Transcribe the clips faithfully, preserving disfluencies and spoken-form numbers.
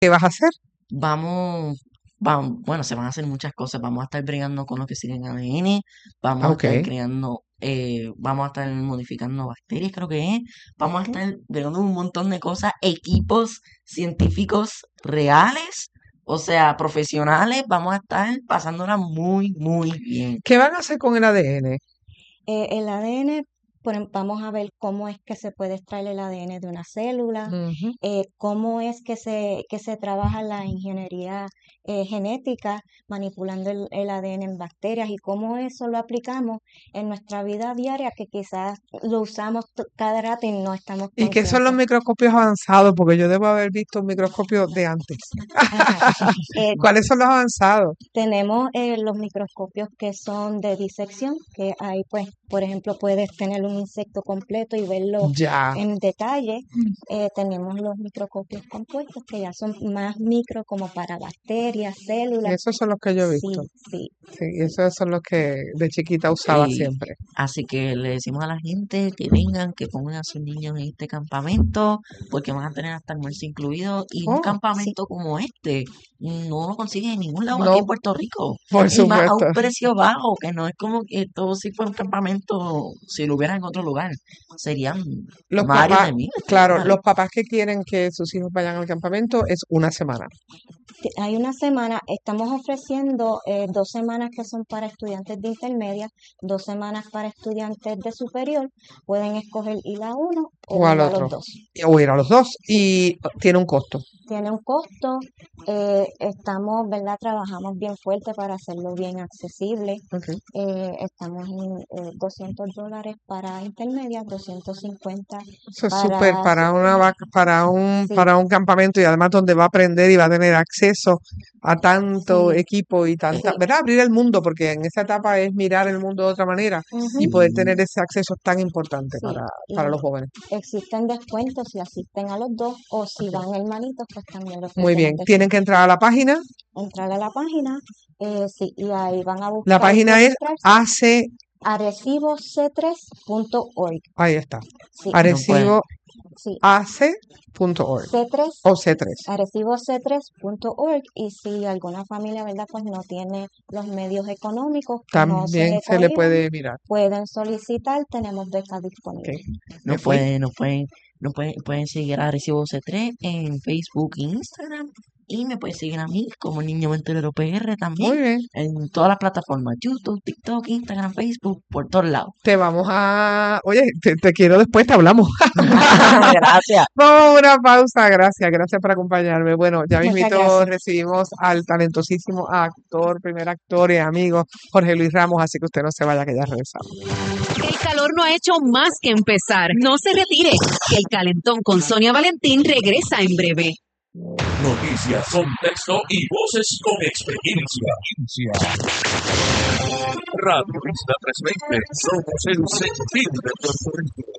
¿Qué vas a hacer? Vamos, vamos, bueno, se van a hacer muchas cosas. Vamos a estar bregando con lo que siguen A D N, vamos a Ok. estar creando, eh, vamos a estar modificando bacterias, creo que es. Vamos a estar bregando un montón de cosas, equipos científicos reales, o sea, profesionales. Vamos a estar pasándola muy, muy bien. ¿Qué van a hacer con el A D N? Eh, el A D N, por em- vamos a ver cómo es que se puede extraer el A D N de una célula, Ujú. eh, cómo es que se, que se trabaja la ingeniería eh, genética manipulando el, el A D N en bacterias y cómo eso lo aplicamos en nuestra vida diaria, que quizás lo usamos t- cada rato y no estamos ¿Y qué son los conscientes. microscopios avanzados? Porque yo debo haber visto un microscopio de antes. Ajá. Eh, ¿Cuáles son los avanzados? Tenemos eh, los microscopios que son de disección, que ahí pues, por ejemplo, puedes tener un insecto completo y verlo Ya. en detalle. Eh, tenemos los microscopios compuestos, que ya son más micro, como para bacterias, células. Esos son los que yo he Sí, visto. sí. Sí, esos son los que de chiquita usaba Y siempre. así que le decimos a la gente que vengan, que pongan a sus niños en este campamento, porque van a tener hasta almuerzo incluido. Y un Oh, Sí, campamento como este no lo consiguen en ningún lado aquí en no, Puerto Rico. por Y más a supuesto. un precio bajo, que no es como que todo si fuera un campamento, si lo hubiera en otro lugar, serían Los varios papás, de miles de claro, dólares. los papás que quieren que sus hijos vayan al campamento es una semana. Te- Hay una semana, estamos ofreciendo eh, dos semanas que son para estudiantes de intermedia, dos semanas para estudiantes de superior. Pueden escoger ir a uno o O al ir a los otro. dos. O ir a los dos. Sí, Y tiene un costo. tiene un costo. eh, estamos, ¿verdad? Trabajamos bien fuerte para hacerlo bien accesible. Ok. Eh, estamos en eh, doscientos dólares para intermedia, doscientos cincuenta Eso es súper para para una superior. vac- para un Sí, para un campamento y además donde va a aprender y va a tener acceso a tanto sí, equipo y tanta, sí. ¿verdad? Abrir el mundo, porque en esa etapa es mirar el mundo de otra manera y Ujú, poder tener ese acceso tan importante sí. para, para Y los jóvenes. existen descuentos si asisten a los dos o si Ok. van hermanitos, pues también le Muy ofrecemos bien. Tienen descuentos. que entrar a la página. Entrar a la página, eh, sí, y ahí van a La buscar página es registrarse. A C, arecibo c tres punto org. ahí está. Sí, No pueden, Arecibo sí, A C punto org c tres, o C tres. arecibo c tres punto org. Y si alguna familia, ¿verdad? Pues no tiene los medios económicos que no También se se le cohiban, puede mirar. pueden solicitar, tenemos becas Ok. disponibles. Me no fui. pueden, no pueden, no pueden, pueden seguir a Recibo C tres en Facebook e Instagram. Y me pueden seguir a mí como Niño Venturero P R Muy también bien. en todas las plataformas, YouTube, TikTok, Instagram, Facebook, por todos lados. Te vamos a... Oye, te, te quiero después, te hablamos. Gracias. Vamos a una pausa. Gracias, gracias por acompañarme. Bueno, ya Muchas mismito gracias. recibimos al talentosísimo actor, primer actor y amigo Jorge Luis Ramos, así que usted no se vaya, que ya regresamos. El calor no ha hecho más que empezar. No se retire, que el calentón con Sonia Valentín regresa en breve. Noticias, contexto y voces con experiencia. Radio Isla trescientos veinte, somos el sentir de Puerto Rico.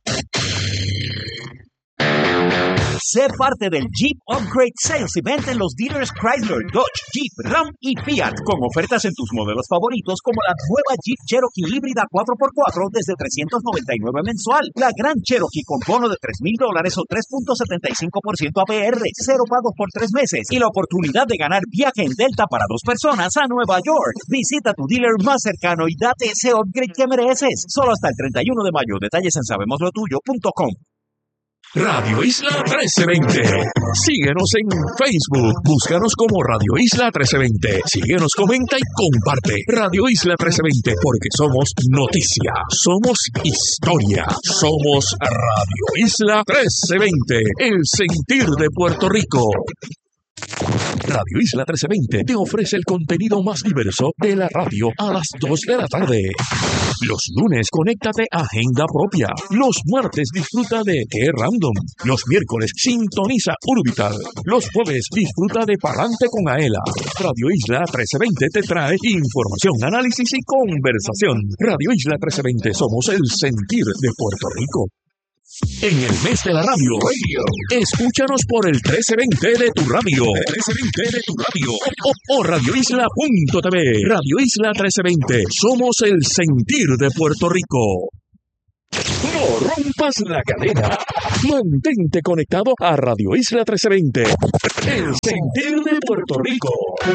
Sé parte del Jeep Upgrade Sales Event en los dealers Chrysler, Dodge, Jeep, Ram y Fiat, con ofertas en tus modelos favoritos como la nueva Jeep Cherokee híbrida cuatro por cuatro desde trescientos noventa y nueve mensual, la Gran Cherokee con bono de tres mil dólares o tres punto setenta y cinco por ciento A P R, cero pagos por tres meses y la oportunidad de ganar viaje en Delta para dos personas a Nueva York. Visita tu dealer más cercano y date ese upgrade que mereces. Solo hasta el treinta y uno de mayo. Detalles en sabemoslo tuyo punto com. Radio Isla trece veinte. Síguenos en Facebook. Búscanos como Radio Isla trece veinte. Síguenos, comenta y comparte. Radio Isla trece veinte, porque somos noticia, somos historia, somos Radio Isla trece veinte, el sentir de Puerto Rico. Radio Isla trece veinte te ofrece el contenido más diverso de la radio a las dos de la tarde. Los lunes, conéctate a Agenda Propia. Los martes, disfruta de Qué Random. Los miércoles, sintoniza Urbital. Los jueves, disfruta de Palante con Aela. Radio Isla trece veinte te trae información, análisis y conversación. Radio Isla trece veinte, somos el sentir de Puerto Rico. En el mes de la radio, escúchanos por el trece veinte de tu radio, trece veinte de tu radio, o, o radioisla punto t v. Radio Isla trece veinte, somos el sentir de Puerto Rico. rompas la cadena. Mantente conectado a Radio Isla trece veinte. El sentir de Puerto Rico.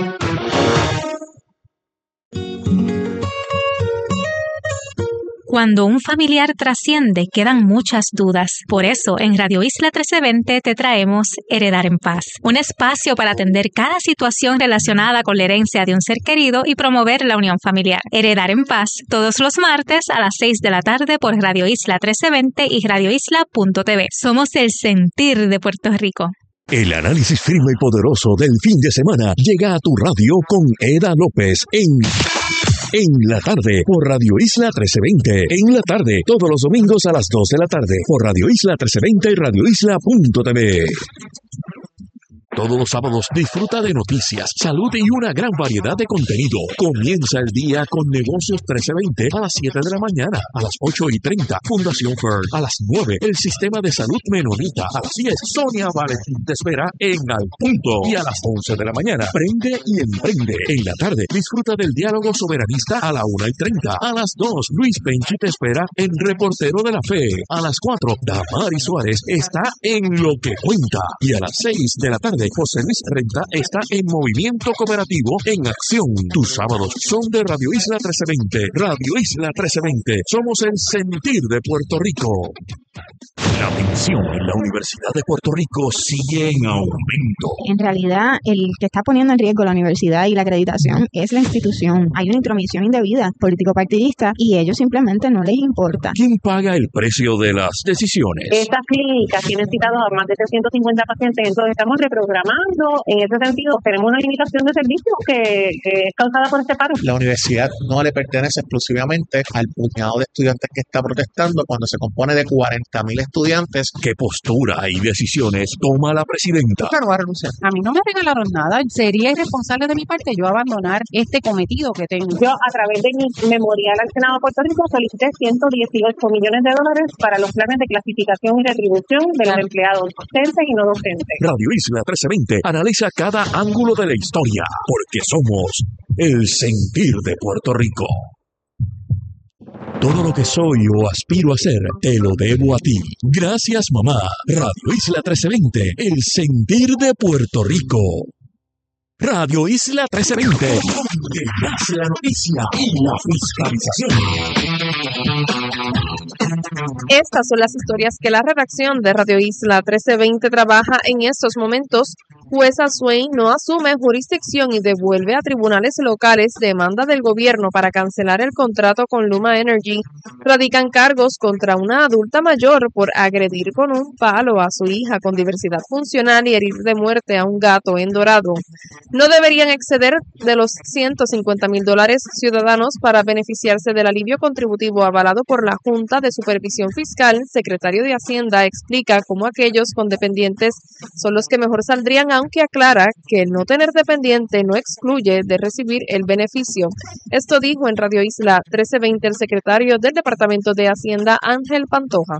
Cuando un familiar trasciende, quedan muchas dudas. Por eso, en Radio Isla trece veinte te traemos Heredar en Paz, un espacio para atender cada situación relacionada con la herencia de un ser querido y promover la unión familiar. Heredar en Paz, todos los martes a las seis de la tarde por Radio Isla trece veinte y radio isla punto t v. Somos el sentir de Puerto Rico. El análisis firme y poderoso del fin de semana llega a tu radio con Eda López en... En la tarde, por Radio Isla trece veinte. En la tarde, todos los domingos a las dos de la tarde, por Radio Isla trece veinte y radio isla punto t v. Todos los sábados disfruta de noticias, salud y una gran variedad de contenido. Comienza el día con Negocios trece veinte a las siete de la mañana, a las ocho y treinta, Fundación Fern, a las nueve, el Sistema de Salud Menonita, a las diez, Sonia Valentín te espera en Al Punto, y a las once de la mañana, Prende y Emprende. En la tarde, disfruta del diálogo soberanista a la una y treinta, a las dos, Luis Penchi te espera en Reportero de la Fe, a las cuatro, Damari Suárez está en Lo que Cuenta, y a las seis de la tarde, José Luis Renta está en Movimiento Cooperativo en Acción. Tus sábados son de Radio Isla trece veinte. Radio Isla trece veinte. Somos el sentir de Puerto Rico. La tensión en la Universidad de Puerto Rico sigue en aumento. En realidad, el que está poniendo en riesgo la universidad y la acreditación es la institución. Hay una intromisión indebida político-partidista y ellos simplemente no les importa. ¿Quién paga el precio de las decisiones? Estas clínicas tienen citados a más de trescientos cincuenta pacientes, entonces estamos reprogramando. En ese sentido, tenemos una limitación de servicios que, que es causada por este paro. La universidad no le pertenece exclusivamente al puñado de estudiantes que está protestando cuando se compone de cuarenta mil estudiantes. ¿Qué postura y decisiones toma la presidenta? Claro, va a renunciar. A mí no me regalaron nada. Sería irresponsable de mi parte yo abandonar este cometido que tengo. Yo, a través de mi memorial al Senado de Puerto Rico, solicité ciento dieciocho millones de dólares para los planes de clasificación y retribución de los empleados docentes y no docentes. Radio Isla trece veinte analiza cada ángulo de la historia, porque somos el sentir de Puerto Rico. Todo lo que soy o aspiro a ser, te lo debo a ti. Gracias, mamá. Radio Isla trece veinte, el sentir de Puerto Rico. Radio Isla trece veinte, donde nace la noticia y la fiscalización. Estas son las historias que la redacción de Radio Isla trece veinte trabaja en estos momentos. Jueza Swain no asume jurisdicción y devuelve a tribunales locales demanda del gobierno para cancelar el contrato con Luma Energy. Radican cargos contra una adulta mayor por agredir con un palo a su hija con diversidad funcional y herir de muerte a un gato en Dorado. No deberían exceder de los ciento cincuenta mil dólares ciudadanos para beneficiarse del alivio contributivo avalado por la Junta de Supervisión Fiscal. Secretario de Hacienda explica cómo aquellos con dependientes son los que mejor saldrían, aunque aclara que el no tener dependiente no excluye de recibir el beneficio. Esto dijo en Radio Isla trece veinte el secretario del Departamento de Hacienda, Ángel Pantoja.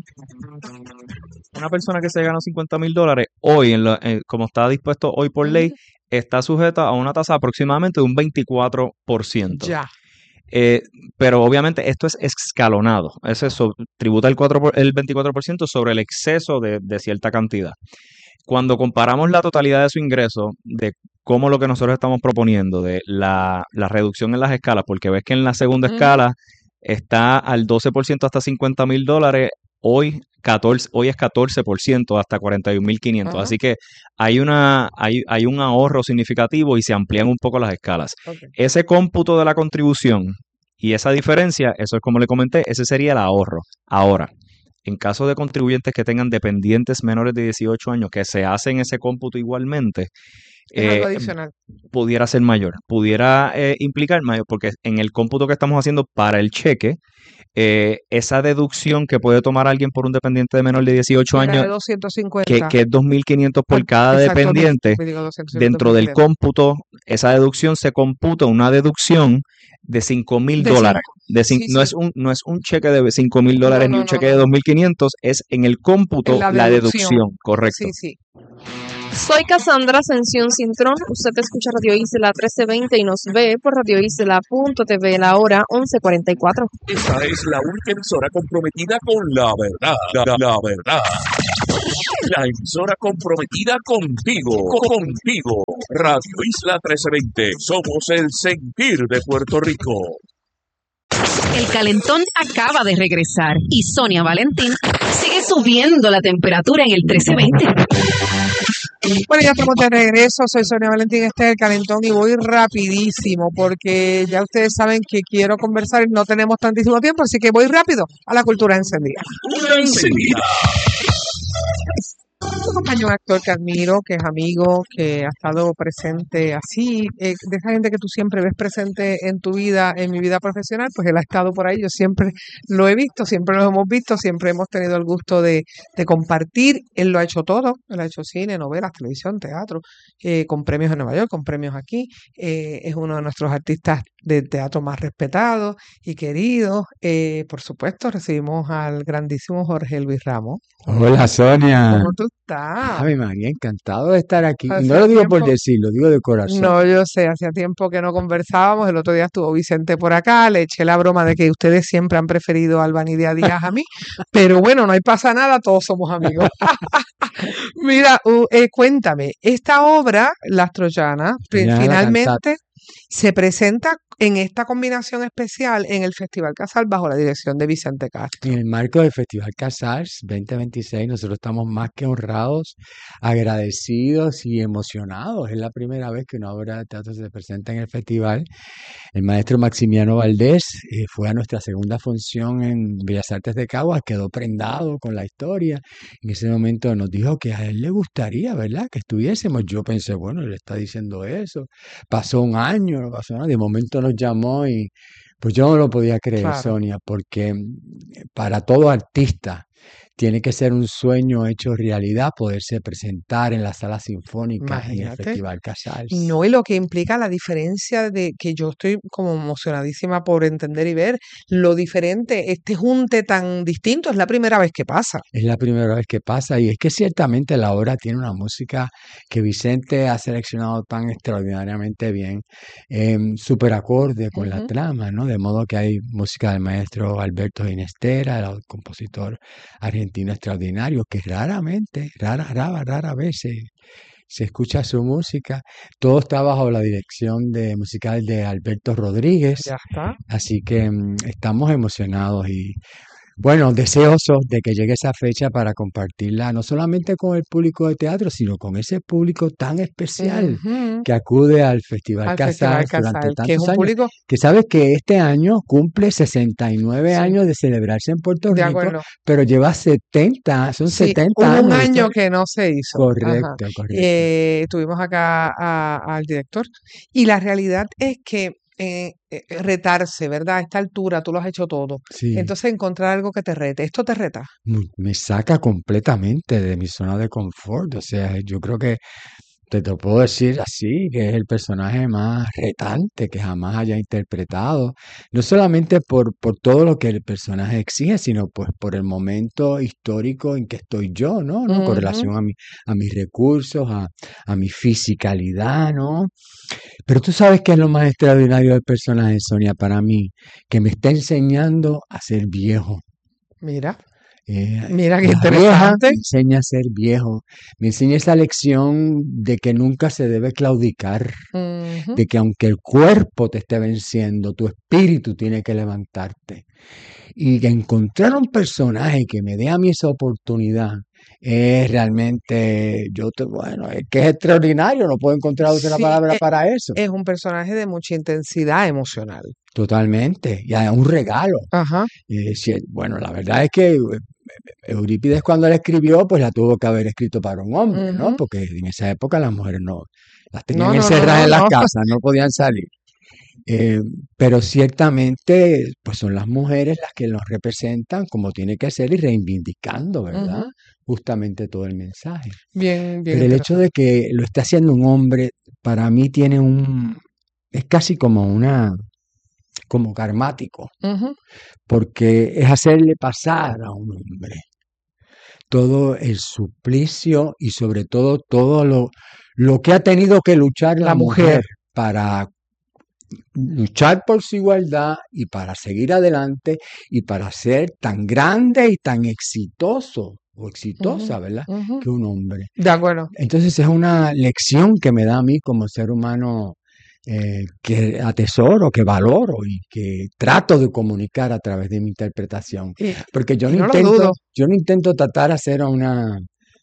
Una persona que se ganó cincuenta mil dólares hoy, en lo, en, como está dispuesto hoy por ley, está sujeta a una tasa aproximadamente de un veinticuatro por ciento. Ya. Eh, pero obviamente esto es escalonado. Ese so, tributa el, cuatro por, el veinticuatro por ciento sobre el exceso de, de cierta cantidad. Cuando comparamos la totalidad de su ingreso, de cómo lo que nosotros estamos proponiendo, de la, la reducción en las escalas, porque ves que en la segunda uh-huh. escala está al doce por ciento hasta cincuenta mil dólares, hoy, catorce, hoy es catorce por ciento hasta cuarenta y un mil quinientos. Uh-huh. Así que hay, una, hay, hay un ahorro significativo y se amplían un poco las escalas. Okay. Ese cómputo de la contribución y esa diferencia, eso es como le comenté, ese sería el ahorro. Ahora, en caso de contribuyentes que tengan dependientes menores de dieciocho años, que se hacen ese cómputo igualmente, es algo eh, adicional. Pudiera ser mayor, pudiera eh, implicar mayor, porque en el cómputo que estamos haciendo para el cheque, eh, esa deducción que puede tomar alguien por un dependiente de menor de dieciocho años, de doscientos cincuenta. Que, que es dos mil quinientos por cada Exacto, dependiente, digo, doscientos, dentro del cómputo, esa deducción se computa una deducción de cinco mil De dólares. cinco. De cin- Sí, no, sí. es un, no es un cheque de cinco mil No, dólares ni no, un no, cheque no, de no. dos mil quinientos, es en el cómputo En la la deducción. deducción, correcto. Sí, sí. Soy Cassandra Ascensión Cintrón. Usted escucha Radio Isla trece veinte y nos ve por radio isla punto t v, la hora once cuarenta y cuatro. Esta es la única emisora comprometida con la verdad. La, la- la verdad. La emisora comprometida contigo. Contigo. Radio Isla trece veinte. Somos el sentir de Puerto Rico. El calentón acaba de regresar y Sonia Valentín sigue subiendo la temperatura en el trece veinte. Bueno, ya estamos de regreso. Soy Sonia Valentín, este es el calentón y voy rapidísimo porque ya ustedes saben que quiero conversar y no tenemos tantísimo tiempo, así que voy rápido a la cultura encendida. Una encendida. Me acompaña un actor que admiro, que es amigo, que ha estado presente así, eh, de esa gente que tú siempre ves presente en tu vida, en mi vida profesional, pues él ha estado por ahí, yo siempre lo he visto, siempre lo hemos visto, siempre hemos tenido el gusto de, de compartir, él lo ha hecho todo, él ha hecho cine, novelas, televisión, teatro, eh, con premios en Nueva York, con premios aquí, eh, es uno de nuestros artistas de teatro más respetados y queridos, eh, por supuesto recibimos al grandísimo Jorge Luis Ramos. Hola, Sonia. ¿Cómo tú estás? Ave María, encantado de estar aquí. Hace No lo digo por tiempo- decirlo, digo de corazón. No, yo sé, hacía tiempo que no conversábamos. El otro día estuvo Vicente por acá, le eché la broma de que ustedes siempre han preferido a Albanidia Díaz a mí, pero bueno, no hay pasa nada, todos somos amigos. Mira, uh, eh, cuéntame, esta obra, Las Troyanas, pri- Ya la finalmente cantaste. se presenta en esta combinación especial en el Festival Casal bajo la dirección de Vicente Castro. En el marco del Festival Casals veinte veintiséis, nosotros estamos más que honrados, agradecidos y emocionados. Es la primera vez que una obra de teatro se presenta en el festival. El maestro Maximiano Valdés eh, fue a nuestra segunda función en Bellas Artes de Caguas, quedó prendado con la historia. En ese momento nos dijo que a él le gustaría, ¿verdad?, que estuviésemos. Yo pensé, bueno, él está diciendo eso. Pasó un año, no pasó nada. De momento nos llamó y pues yo no lo podía creer, Claro. Sonia, porque mm, para todo artista tiene que ser un sueño hecho realidad poderse presentar en la sala sinfónica en el Imagínate. Festival Casals. No, y lo que implica la diferencia de que yo estoy como emocionadísima por entender y ver lo diferente, este junte tan distinto, es la primera vez que pasa. Es la primera vez que pasa y es que ciertamente la obra tiene una música que Vicente ha seleccionado tan extraordinariamente bien, em, súper acorde con la Ujú. trama, ¿no? De modo que hay música del maestro Alberto Ginestera, el compositor argentino extraordinario, que raramente, rara, rara, rara vez se, se escucha su música. Todo está bajo la dirección de musical de Alberto Rodríguez, Ya está. así que mm, estamos emocionados y bueno, deseosos de que llegue esa fecha para compartirla no solamente con el público de teatro, sino con ese público tan especial Ujú. que acude al Festival Al Festival Casals durante Casal, que es tantos un años, público que sabes que este año cumple sesenta y nueve Sí. años de celebrarse en Puerto de Rico, acuerdo. pero lleva setenta, son Sí, setenta hubo un años de año historia. que no se hizo. Ajá. Correcto, correcto. Eh, tuvimos acá a- al director y la realidad es que eh, eh, retarse, ¿verdad? A esta altura tú lo has hecho todo. Sí, Entonces encontrar algo que te rete. ¿Esto te reta? mu- me saca completamente de mi zona de confort. O sea, yo creo que te lo puedo decir así, que es el personaje más retante que jamás haya interpretado, no solamente por, por todo lo que el personaje exige, sino pues por el momento histórico en que estoy yo, ¿no? ¿No? Con Ujú. relación a mi, a mis recursos, a, a mi fisicalidad, ¿no? Pero tú sabes que es lo más extraordinario del personaje, Sonia, para mí, que me está enseñando a ser viejo. Mira, Eh, mira qué la vieja interesante. me enseña a ser viejo, me enseña esa lección de que nunca se debe claudicar, Ujú. de que aunque el cuerpo te esté venciendo, tu espíritu tiene que levantarte. Y que encontrar un personaje que me dé a mí esa oportunidad es realmente, yo te, bueno, es que es extraordinario, no puedo encontrar otra Sí, palabra eh, para eso. es un personaje de mucha intensidad emocional. Totalmente, y es un regalo. Ajá. Eh, si- bueno, la verdad es que eh, Eurípides cuando la escribió, pues la tuvo que haber escrito para un hombre, ¿no? Ujú. Porque en esa época las mujeres no, las No, tenían no, no, encerradas no, en las no. casas, no podían salir. Eh, pero ciertamente, pues son las mujeres las que nos representan como tiene que ser y reivindicando, ¿verdad? Ujú. Justamente todo el mensaje. Bien, bien Pero el hecho interesante. de que lo esté haciendo un hombre, para mí tiene un, es casi como una como karmático, Ujú. porque es hacerle pasar a un hombre todo el suplicio y sobre todo todo lo, lo que ha tenido que luchar la, La mujer. mujer para luchar por su igualdad y para seguir adelante y para ser tan grande y tan exitoso o exitosa, Ujú, ¿verdad? ujú. Que un hombre. De acuerdo. Entonces es una lección que me da a mí como ser humano eh, que atesoro, que valoro y que trato de comunicar a través de mi interpretación. Y, Porque yo y no no lo intento, dudo. yo no intento tratar de hacer a una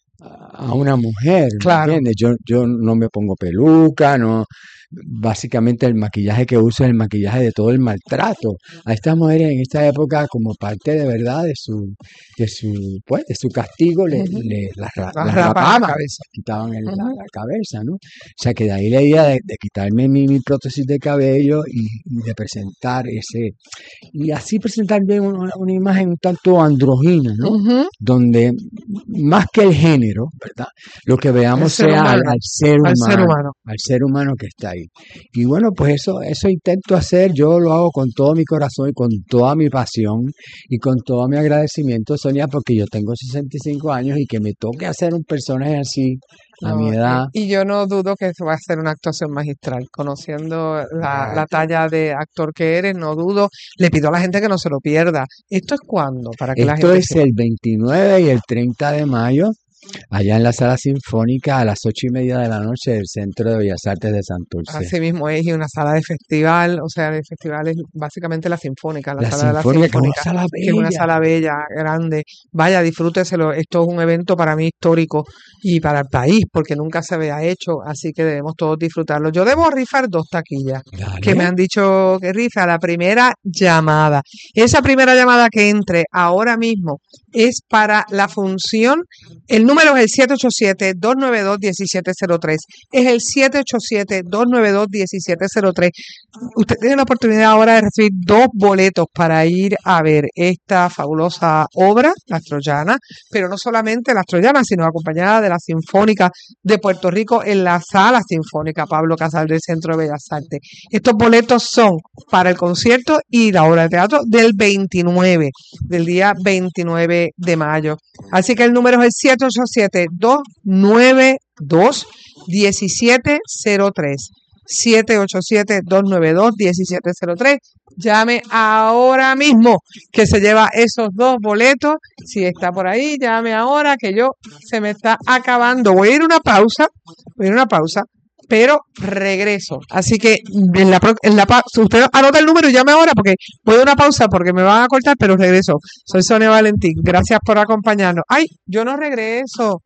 a una mujer, ¿me Claro. entiendes? Yo, yo no me pongo peluca, no, básicamente el maquillaje que uso es el maquillaje de todo el maltrato a estas mujeres en esta época como parte de verdad de su, de su, pues, de su castigo, le, Ujú. le las ra- Las las rapas la rapaban, cabeza. quitaban el- la, Ujú. la cabeza, ¿no? O sea que de ahí la idea de, de quitarme mi, mi prótesis de cabello y, y de presentar ese, y así presentar bien una, una imagen un tanto andrógina, ¿no? Ujú. Donde más que el género, ¿verdad? Lo que El veamos ser sea al, humano. al ser Al ser humano, humano. al ser humano que está ahí. Y bueno, pues eso, eso intento hacer, yo lo hago con todo mi corazón y con toda mi pasión y con todo mi agradecimiento, Sonia, porque yo tengo sesenta y cinco años y que me toque hacer un personaje así a mi No, edad. y, y yo no dudo que eso va a ser una actuación magistral. Conociendo la, la talla de actor que eres, no dudo. Le pido a la gente que no se lo pierda. ¿Esto es cuándo? Para que la Esto gente es sepa. el veintinueve y el treinta de mayo, allá en la Sala Sinfónica a las ocho y media de la noche del Centro de Bellas Artes de Santurce. Así mismo es, y una sala de festival, o sea, de festival es básicamente la Sinfónica, la La sala de la Sinfónica, que es una Sinfónica, sala que es una bella. sala bella, grande. Vaya, disfrúteselo. Esto es un evento para mí histórico y para el país, porque nunca se había hecho, así que debemos todos disfrutarlo. Yo debo rifar dos taquillas que me Dale. han dicho que rifa. La primera llamada. Esa primera llamada que entre ahora mismo es para la función. El número es el siete ocho siete, dos nueve dos, uno siete cero tres. Es el siete ocho siete, dos nueve dos, uno siete cero tres. Usted tiene la oportunidad ahora de recibir dos boletos para ir a ver esta fabulosa obra, Las Troyanas, pero no solamente Las Troyanas, sino acompañada de la Sinfónica de Puerto Rico en la Sala Sinfónica Pablo Casal del Centro de Bellas Artes. Estos boletos son para el concierto y la obra de teatro del veintinueve, del día veintinueve de mayo. Así que el número es el siete ocho siete, dos nueve dos, uno siete cero tres. siete ocho siete, dos nueve dos, uno siete cero tres. Llame ahora mismo que se lleva esos dos boletos. Si está por ahí, llame ahora que yo se me está acabando. Voy a ir a una pausa, voy a ir a una pausa, pero regreso. Así que en la, pro- en la pa- si usted anota el número y llame ahora porque voy a una pausa porque me van a cortar, pero regreso. Soy Sonia Valentín. Gracias por acompañarnos. Ay, yo no regreso.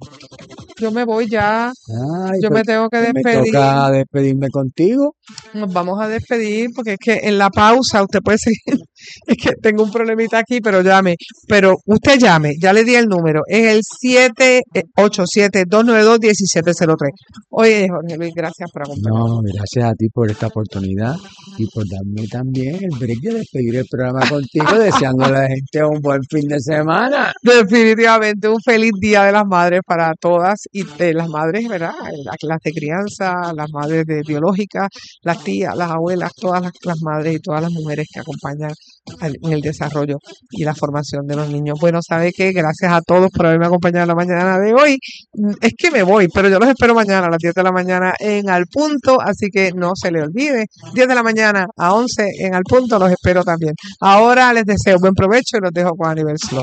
Yo me voy ya. Ay, Yo pues, me tengo que pues me despedir. toca despedirme contigo. Nos vamos a despedir porque es que en la pausa usted puede seguir. Es que tengo un problemita aquí, pero llame. Pero usted llame, ya le di el número. Es el siete ocho siete, dos nueve dos, uno siete cero tres. Oye, Jorge Luis, gracias por acompañarnos. No, gracias a ti por esta oportunidad y por darme también el break de despedir el programa contigo, deseando a la gente un buen fin de semana. Definitivamente un feliz Día de las Madres para todas y de las madres, ¿verdad? Las, las de crianza, las madres de biológicas, las tías, las abuelas, todas las, las madres y todas las mujeres que acompañan al- en el desarrollo y la formación de los niños. Bueno, ¿sabe qué? Gracias a todos por haberme acompañado en la mañana de hoy. Mm, Es que me voy, pero yo los espero mañana a las diez de la mañana en Al Punto, así que no se le olvide. diez de la mañana a once en Al Punto, los espero también. Ahora les deseo buen provecho y los dejo con Aníbal Sloan.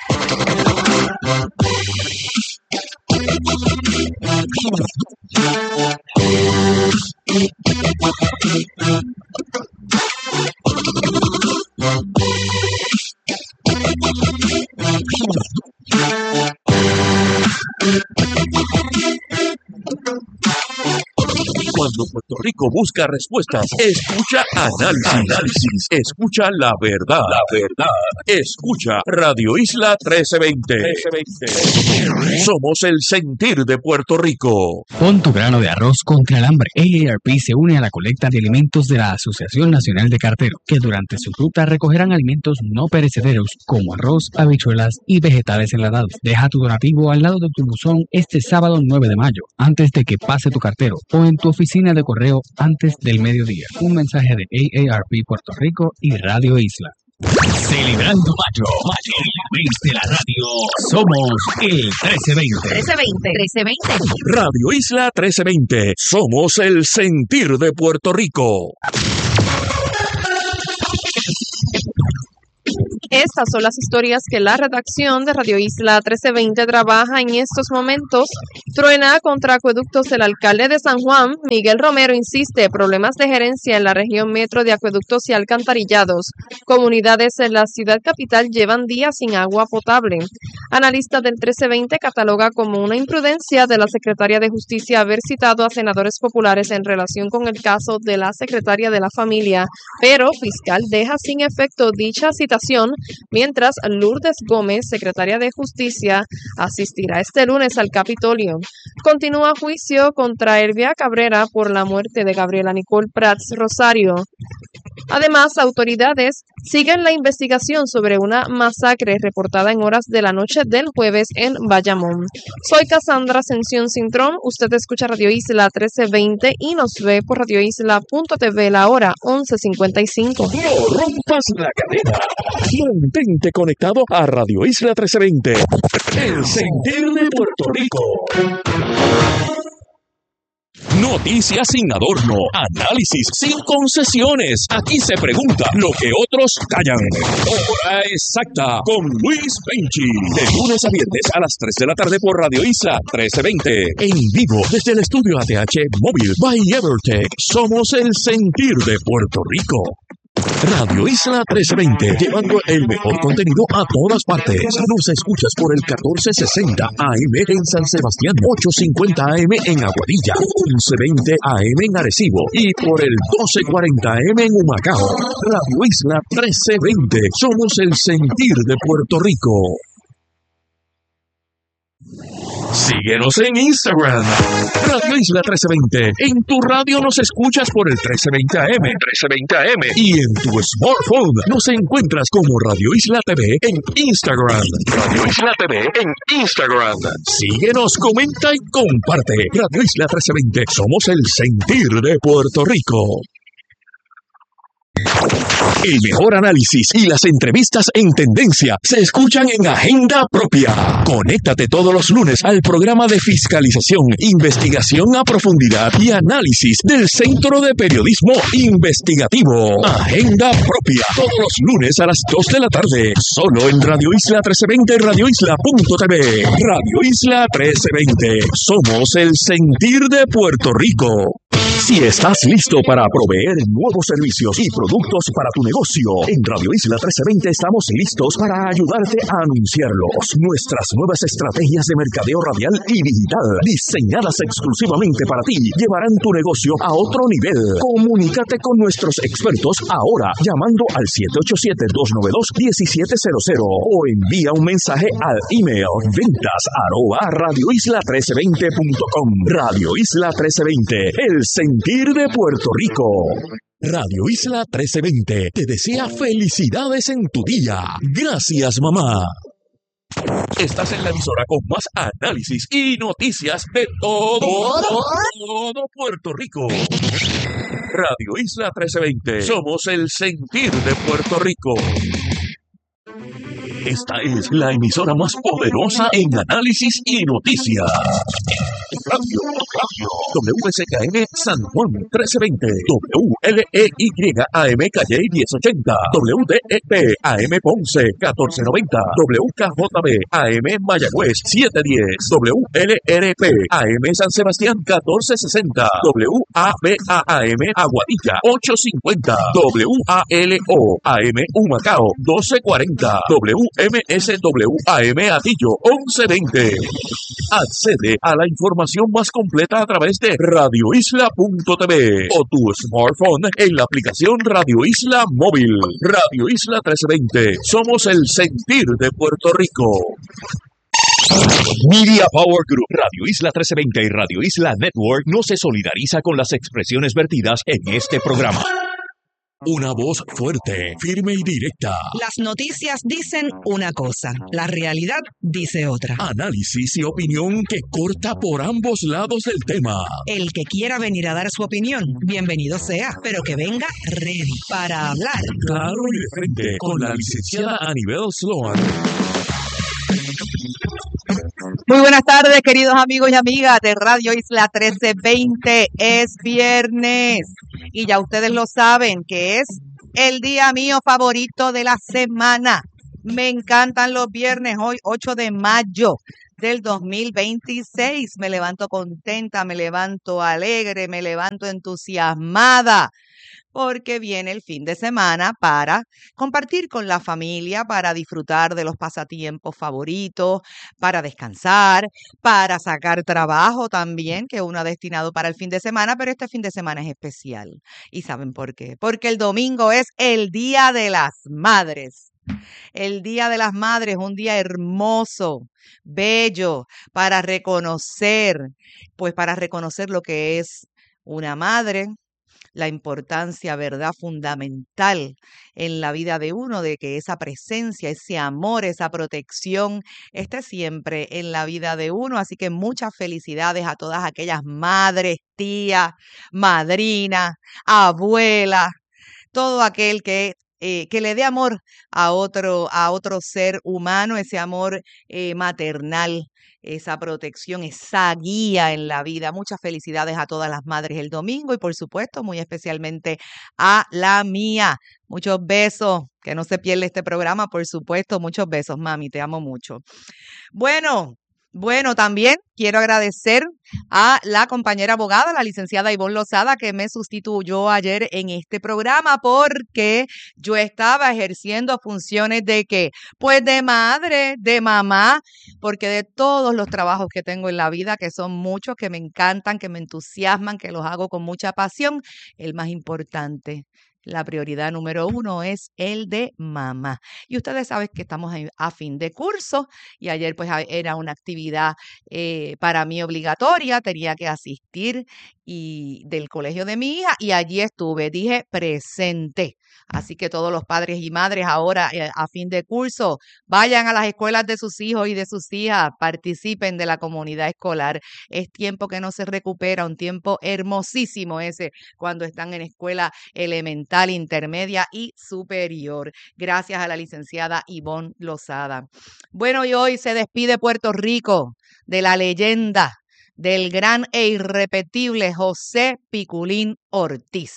Cuando Puerto Rico busca respuestas, escucha análisis, análisis, escucha la verdad, la verdad, escucha Radio Isla trece veinte. Somos el sentir de Puerto Rico. Pon tu grano de arroz contra el hambre. A A R P se une a la colecta de alimentos de la Asociación Nacional de Carteros, que durante su ruta recogerán alimentos no perecederos como arroz, habichuelas y vegetales enlatados. Deja tu donativo al lado de tu buzón este sábado nueve de mayo, antes de que pase tu cartero, o en tu oficina oficina de correo antes del mediodía. Un mensaje de A A R P Puerto Rico y Radio Isla. Celebrando Mayo, Mayo, el mes de la radio. Somos el trece veinte. trece veinte. trece veinte. Radio Isla trece veinte. Somos el sentir de Puerto Rico. Estas son las historias que la redacción de Radio Isla trece veinte trabaja en estos momentos. Truena contra acueductos del alcalde de San Juan. Miguel Romero insiste, problemas de gerencia en la región metro de acueductos y alcantarillados. Comunidades en la ciudad capital llevan días sin agua potable. Analista del trece veinte cataloga como una imprudencia de la secretaria de Justicia haber citado a senadores populares en relación con el caso de la secretaria de la familia, pero fiscal deja sin efecto dicha citación, mientras Lourdes Gómez, secretaria de Justicia, asistirá este lunes al Capitolio. Continúa juicio contra Elvia Cabrera por la muerte de Gabriela Nicole Prats Rosario. Además, autoridades siguen la investigación sobre una masacre reportada en horas de la noche del jueves en Bayamón. Soy Cassandra Ascensión Cintrón, usted escucha Radio Isla trece veinte y nos ve por radio isla punto t v la hora once cincuenta y cinco. No rompas la cadena. Mantente conectado a Radio Isla trece veinte. El sentir de Puerto Rico. Noticias sin adorno, análisis sin concesiones. Aquí se pregunta lo que otros callan. Hora exacta con Luis Penchi. De lunes a viernes a las tres de la tarde por Radio Isla trece veinte. En vivo desde el estudio A T H Móvil by Evertech. Somos el sentir de Puerto Rico. Radio Isla trece veinte, llevando el mejor contenido a todas partes. Nos escuchas por el catorce sesenta A M en San Sebastián, ochocientos cincuenta A M en Aguadilla, once veinte A M en Arecibo y por el doce cuarenta A M en Humacao. Radio Isla trece veinte, somos el sentir de Puerto Rico. Síguenos en Instagram, Radio Isla trece veinte. En tu radio nos escuchas por el trece veinte A M, trece veinte A M. Y en tu smartphone nos encuentras como Radio Isla T V en Instagram. Radio Isla T V en Instagram. Síguenos, comenta y comparte. Radio Isla trece veinte. Somos el sentir de Puerto Rico. El mejor análisis y las entrevistas en tendencia se escuchan en Agenda Propia. Conéctate todos los lunes al programa de fiscalización, investigación a profundidad y análisis del Centro de Periodismo Investigativo. Agenda Propia, todos los lunes a las dos de la tarde, solo en Radio Isla trece veinte, radio isla punto t v. Radio Isla trece veinte, somos el sentir de Puerto Rico. Si estás listo para proveer nuevos servicios y productos para tu negocio, en Radio Isla trece veinte estamos listos para ayudarte a anunciarlos. Nuestras nuevas estrategias de mercadeo radial y digital, diseñadas exclusivamente para ti, llevarán tu negocio a otro nivel. Comunícate con nuestros expertos ahora llamando al siete ocho siete, dos nueve dos, uno siete cero cero o envía un mensaje al email ventas arroba radio isla trece veinte punto com. Radio Isla trece veinte, el sentir de Puerto Rico. Radio Isla trece veinte te desea felicidades en tu día. Gracias, mamá. Estás en la emisora con más análisis y noticias de todo, todo Puerto Rico. Radio Isla trece veinte. Somos el sentir de Puerto Rico. Esta es la emisora más poderosa en análisis y noticias. Radio, radio. W S K N San Juan trece veinte. W L E Y A M Calle diez ochenta. W D E P A M Ponce catorce noventa. W K J B A M Mayagüez siete diez. W L R P A M San Sebastián catorce sesenta. W A B A A M Aguadilla ocho cincuenta. W A L O A M Humacao doce cuarenta. W M S W A M Atillo once veinte. Accede a la información más completa a través de radio isla punto t v o tu smartphone en la aplicación Radio Isla Móvil. Radio Isla trece veinte. Somos el sentir de Puerto Rico. Media Power Group, Radio Isla trece veinte y Radio Isla Network no se solidariza con las expresiones vertidas en este programa. Una voz fuerte, firme y directa. Las noticias dicen una cosa, la realidad dice otra. Análisis y opinión que corta por ambos lados del tema. El que quiera venir a dar su opinión, bienvenido sea, pero que venga ready para hablar. Claro y de frente, con la licenciada Anibel Sloan. Muy buenas tardes, queridos amigos y amigas de Radio Isla trece veinte. Es viernes y ya ustedes lo saben que es el día mío favorito de la semana. Me encantan los viernes. Hoy, ocho de mayo del dos mil veintiséis. Me levanto contenta, me levanto alegre, me levanto entusiasmada, porque viene el fin de semana para compartir con la familia, para disfrutar de los pasatiempos favoritos, para descansar, para sacar trabajo también, que uno ha destinado para el fin de semana, pero este fin de semana es especial. ¿Y saben por qué? Porque el domingo es el Día de las Madres. El Día de las Madres, un día hermoso, bello, para reconocer, pues para reconocer lo que es una madre, la importancia, ¿verdad?, fundamental en la vida de uno, de que esa presencia, ese amor, esa protección esté siempre en la vida de uno. Así que muchas felicidades a todas aquellas madres, tías, madrinas, abuelas, todo aquel que Eh, que le dé amor a otro, a otro ser humano, ese amor eh, maternal, esa protección, esa guía en la vida. Muchas felicidades a todas las madres el domingo y por supuesto muy especialmente a la mía. Muchos besos, que no se pierda este programa, por supuesto. Muchos besos, mami, te amo mucho. Bueno. Bueno, también quiero agradecer a la compañera abogada, la licenciada Ivonne Lozada, que me sustituyó ayer en este programa porque yo estaba ejerciendo funciones de ¿qué? Pues de madre, de mamá, porque de todos los trabajos que tengo en la vida, que son muchos, que me encantan, que me entusiasman, que los hago con mucha pasión, el más importante, la prioridad número uno es el de mamá. Y ustedes saben que estamos a fin de curso y ayer pues era una actividad eh, para mí obligatoria, tenía que asistir y del colegio de mi hija y allí estuve, dije presente. Así que todos los padres y madres ahora eh, a fin de curso, vayan a las escuelas de sus hijos y de sus hijas, participen de la comunidad escolar. Es tiempo que no se recupera, un tiempo hermosísimo ese cuando están en escuela elemental, intermedia y superior. Gracias a la licenciada Ivonne Lozada. Bueno, y hoy se despide Puerto Rico de la leyenda del gran e irrepetible José Piculín Ortiz.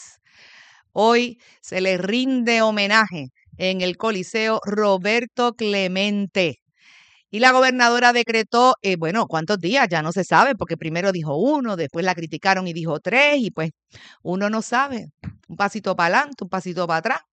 Hoy se le rinde homenaje en el Coliseo Roberto Clemente. Y la gobernadora decretó, eh, bueno, ¿cuántos días? Ya no se sabe, porque primero dijo uno, después la criticaron y dijo tres, y pues uno no sabe. Un pasito para adelante, un pasito para atrás.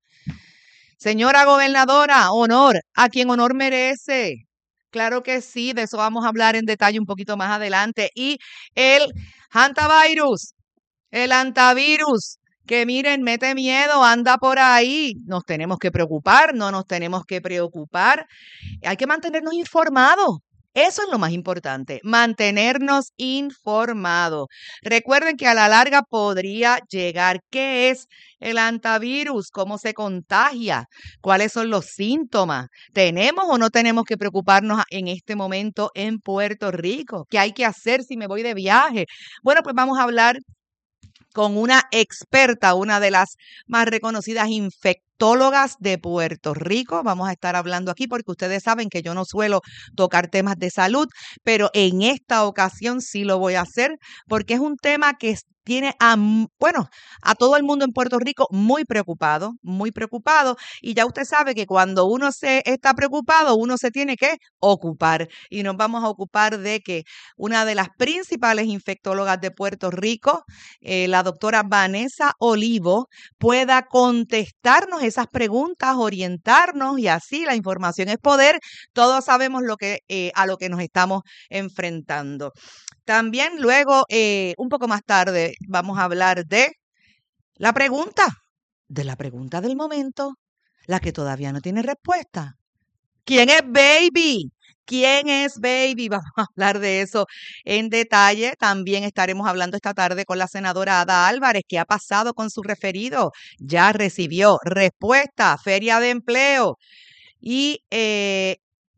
Señora gobernadora, honor a quien honor merece. Claro que sí, de eso vamos a hablar en detalle un poquito más adelante. Y el hantavirus, el antivirus, que miren, mete miedo, anda por ahí. Nos tenemos que preocupar, no nos tenemos que preocupar. Hay que mantenernos informados. Eso es lo más importante, mantenernos informados. Recuerden que a la larga podría llegar. ¿Qué es el antivirus? ¿Cómo se contagia? ¿Cuáles son los síntomas? ¿Tenemos o no tenemos que preocuparnos en este momento en Puerto Rico? ¿Qué hay que hacer si me voy de viaje? Bueno, pues vamos a hablar con una experta, una de las más reconocidas infectólogas de Puerto Rico. Vamos a estar hablando aquí porque ustedes saben que yo no suelo tocar temas de salud, pero en esta ocasión sí lo voy a hacer porque es un tema que tiene a, bueno, a todo el mundo en Puerto Rico muy preocupado, muy preocupado. Y ya usted sabe que cuando uno se está preocupado, uno se tiene que ocupar. Y nos vamos a ocupar de que una de las principales infectólogas de Puerto Rico, eh, la doctora Vanessa Olivo, pueda contestarnos esas preguntas, orientarnos y así la información es poder. Todos sabemos lo que, eh, a lo que nos estamos enfrentando. También luego, eh, un poco más tarde, vamos a hablar de la pregunta, de la pregunta del momento, la que todavía no tiene respuesta. ¿Quién es Baby? ¿Quién es Baby? Vamos a hablar de eso en detalle. También estaremos hablando esta tarde con la senadora Ada Álvarez. ¿Qué ha pasado con su referido? Ya recibió respuesta, feria de empleo. Y, eh,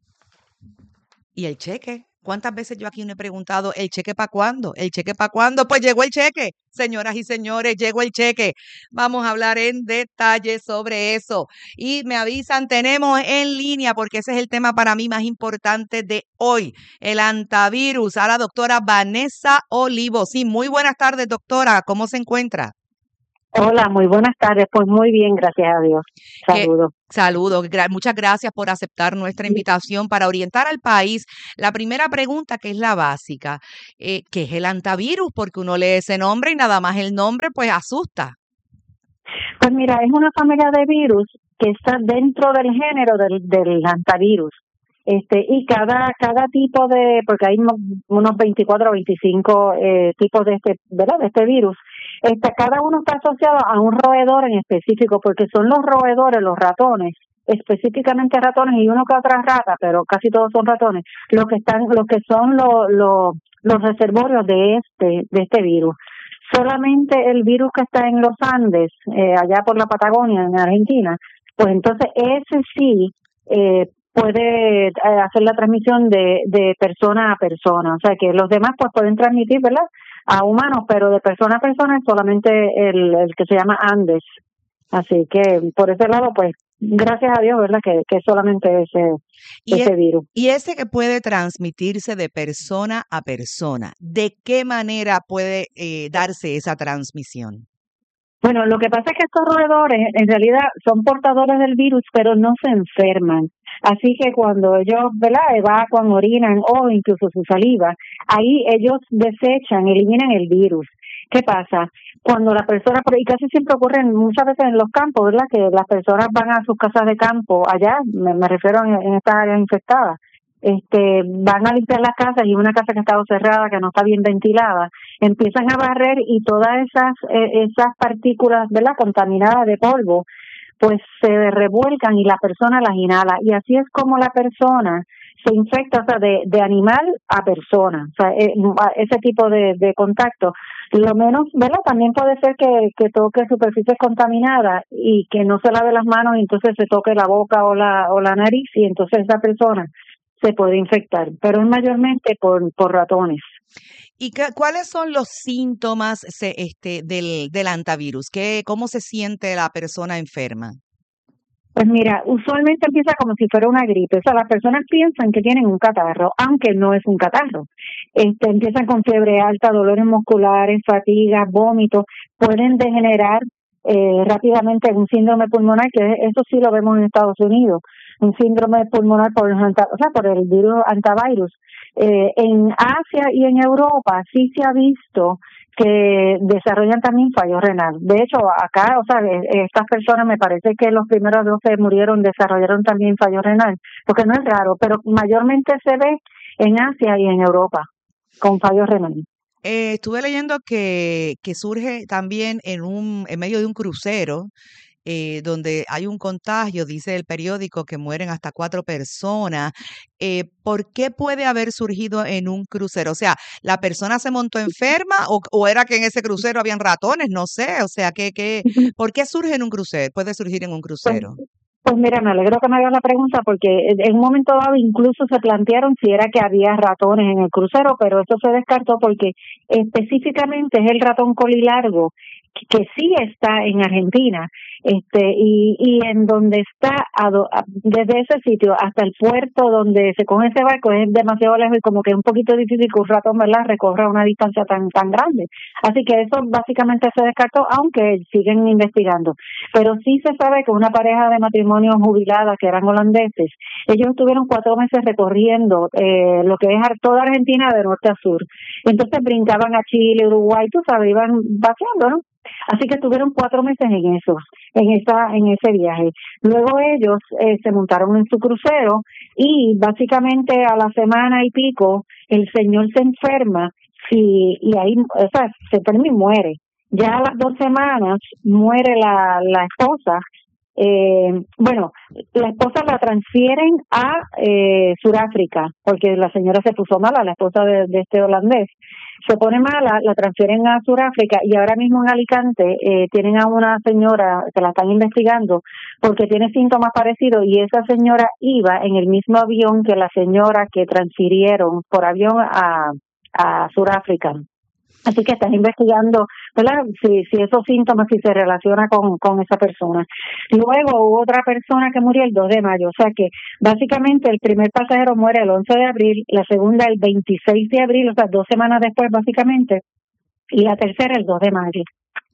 ¿y el cheque? ¿Cuántas veces yo aquí no he preguntado, ¿el cheque para cuándo? ¿El cheque para cuándo? Pues llegó el cheque, señoras y señores, llegó el cheque. Vamos a hablar en detalle sobre eso. Y me avisan, tenemos en línea, porque ese es el tema para mí más importante de hoy, el antivirus, a la doctora Vanessa Olivo. Sí, muy buenas tardes, doctora. ¿Cómo se encuentra? Hola, muy buenas tardes. Pues muy bien, gracias a Dios. Saludos. Saludos. Gra- muchas gracias por aceptar nuestra invitación para orientar al país. La primera pregunta, que es la básica, eh, ¿qué es el antivirus? Porque uno lee ese nombre y nada más el nombre pues asusta. Pues mira, es una familia de virus que está dentro del género del, del antivirus. Este, y cada cada tipo de, porque hay unos, unos veinticuatro o veinticinco eh, tipos de este, ¿verdad? De este virus. Este, cada uno está asociado a un roedor en específico, porque son los roedores, los ratones, específicamente ratones y uno que otra rata, pero casi todos son ratones, los que están, los que son los los los reservorios de este de este virus. Solamente el virus que está en los Andes, eh, allá por la Patagonia, en Argentina, pues entonces ese sí eh, puede eh, hacer la transmisión de, de persona a persona. O sea que los demás pues pueden transmitir, ¿verdad?, a humanos, pero de persona a persona es solamente el, el que se llama Andes. Así que por ese lado, pues, gracias a Dios, ¿verdad?, que, que solamente ese, Y, ese e- virus. y ese que puede transmitirse de persona a persona, ¿de qué manera puede eh, darse esa transmisión? Bueno, lo que pasa es que estos roedores en realidad son portadores del virus, pero no se enferman. Así que cuando ellos, ¿verdad?, evacuan, orinan o incluso su saliva, ahí ellos desechan, eliminan el virus. ¿Qué pasa? Cuando la persona, y casi siempre ocurre muchas veces en los campos, ¿verdad?, que las personas van a sus casas de campo, allá, me, me refiero en, en estas áreas infectadas, este, van a limpiar las casas y una casa que ha estado cerrada, que no está bien ventilada, empiezan a barrer y todas esas eh, esas partículas, ¿verdad?, contaminadas de polvo, pues se revuelcan y la persona las inhala, y así es como la persona se infecta, o sea, de, de animal a persona, o sea, eh, ese tipo de, de contacto. Lo menos, ¿verdad?, también puede ser que, que toque superficies contaminadas y que no se lave las manos y entonces se toque la boca o la o la nariz y entonces esa persona se puede infectar, pero es mayormente por, por ratones. ¿Y qué- cuáles son los síntomas se- este, del, del antivirus? ¿Qué, ¿Cómo se siente la persona enferma? Pues mira, usualmente empieza como si fuera una gripe, o sea, las personas piensan que tienen un catarro, aunque no es un catarro. Este, empiezan con fiebre alta, dolores musculares, fatiga, vómitos, pueden degenerar eh, rápidamente en un síndrome pulmonar, que eso sí lo vemos en Estados Unidos, un síndrome pulmonar por, los anta- o sea, por el virus antivirus. Eh, en Asia y en Europa sí se ha visto que desarrollan también fallo renal. De hecho, acá, o sea, eh, estas personas, me parece que los primeros dos que murieron desarrollaron también fallo renal, porque no es raro, pero mayormente se ve en Asia y en Europa con fallo renal. Eh, estuve leyendo que, que surge también en un, en medio de un crucero, eh, donde hay un contagio, dice el periódico, que mueren hasta cuatro personas. Eh, ¿por qué puede haber surgido en un crucero? O sea, ¿la persona se montó enferma o, o era que en ese crucero habían ratones? No sé, o sea, ¿qué, qué, ¿por qué surge en un crucero? Puede surgir en un crucero. Pues mira, me alegro que me hagas la pregunta porque en un momento dado incluso se plantearon si era que había ratones en el crucero, pero eso se descartó porque específicamente es el ratón colilargo que, que sí está en Argentina, este y y en donde está a do- a- desde ese sitio hasta el puerto donde se coge ese barco es demasiado lejos y como que es un poquito difícil que un ratón, ¿verdad?, recorra una distancia tan tan grande. Así que eso básicamente se descartó, aunque siguen investigando. Pero sí se sabe que una pareja de matrimonio jubilada que eran holandeses, ellos estuvieron cuatro meses recorriendo eh, lo que es ar- toda Argentina de norte a sur. Entonces brincaban a Chile, Uruguay, tú sabes, iban vaciando, ¿no? Así que estuvieron cuatro meses en eso, en esa, en ese viaje. Luego ellos eh, se montaron en su crucero y básicamente a la semana y pico el señor se enferma y, y ahí, o sea, se enferma y muere. Ya a las dos semanas muere la, la esposa Eh, bueno, la esposa la transfieren a eh, Sudáfrica, porque la señora se puso mala, la esposa de, de este holandés. Se pone mala, la transfieren a Sudáfrica y ahora mismo en Alicante eh, tienen a una señora que la están investigando porque tiene síntomas parecidos y esa señora iba en el mismo avión que la señora que transfirieron por avión a, a Sudáfrica. Así que están investigando, ¿verdad? Si, si esos síntomas, si se relaciona con, con esa persona. Luego hubo otra persona que murió el dos de mayo, o sea que básicamente el primer pasajero muere el once de abril, la segunda el veintiséis de abril, o sea, dos semanas después básicamente, y la tercera el dos de mayo.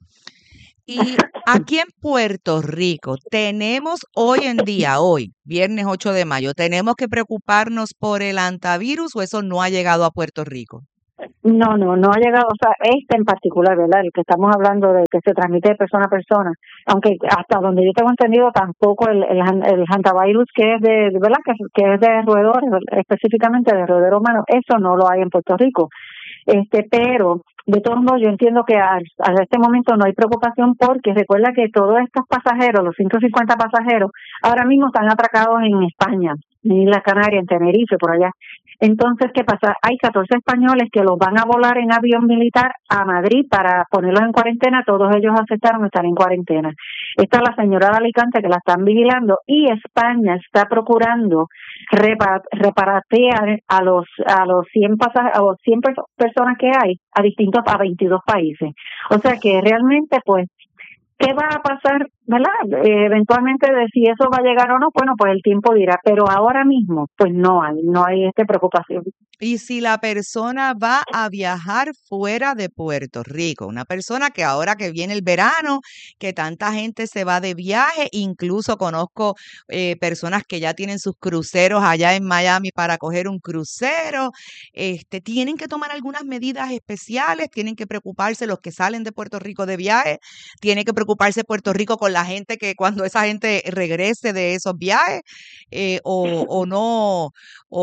Y aquí en Puerto Rico tenemos hoy en día, hoy, viernes ocho de mayo, ¿tenemos que preocuparnos por el antivirus o eso no ha llegado a Puerto Rico? No, no, no ha llegado, o sea, este en particular, ¿verdad? El que estamos hablando de que se transmite de persona a persona, aunque hasta donde yo tengo entendido tampoco el el, el hantavirus que es de, ¿verdad? Que, que es de roedores, específicamente de roedor humano, eso no lo hay en Puerto Rico. Este, pero de todos modos yo entiendo que a, a este momento no hay preocupación porque recuerda que todos estos pasajeros, los ciento cincuenta pasajeros, ahora mismo están atracados en España, en Islas Canarias, en Tenerife, por allá. Entonces, ¿qué pasa? Hay catorce españoles que los van a volar en avión militar a Madrid para ponerlos en cuarentena. Todos ellos aceptaron estar en cuarentena. Esta es la señora de Alicante que la están vigilando y España está procurando repa- reparatear a los a los cien pasaj- a los cien perso- personas que hay a distintos a veintidós países. O sea que realmente, pues, ¿qué va a pasar, verdad? Eh, eventualmente de si eso va a llegar o no, bueno, pues el tiempo dirá, pero ahora mismo, pues no hay, no hay esta preocupación. Y si la persona va a viajar fuera de Puerto Rico, una persona que ahora que viene el verano, que tanta gente se va de viaje, incluso conozco eh, personas que ya tienen sus cruceros allá en Miami para coger un crucero, este, tienen que tomar algunas medidas especiales, tienen que preocuparse los que salen de Puerto Rico de viaje, tiene que preocuparse Puerto Rico con la gente que cuando esa gente regrese de esos viajes, eh, o, o no, o,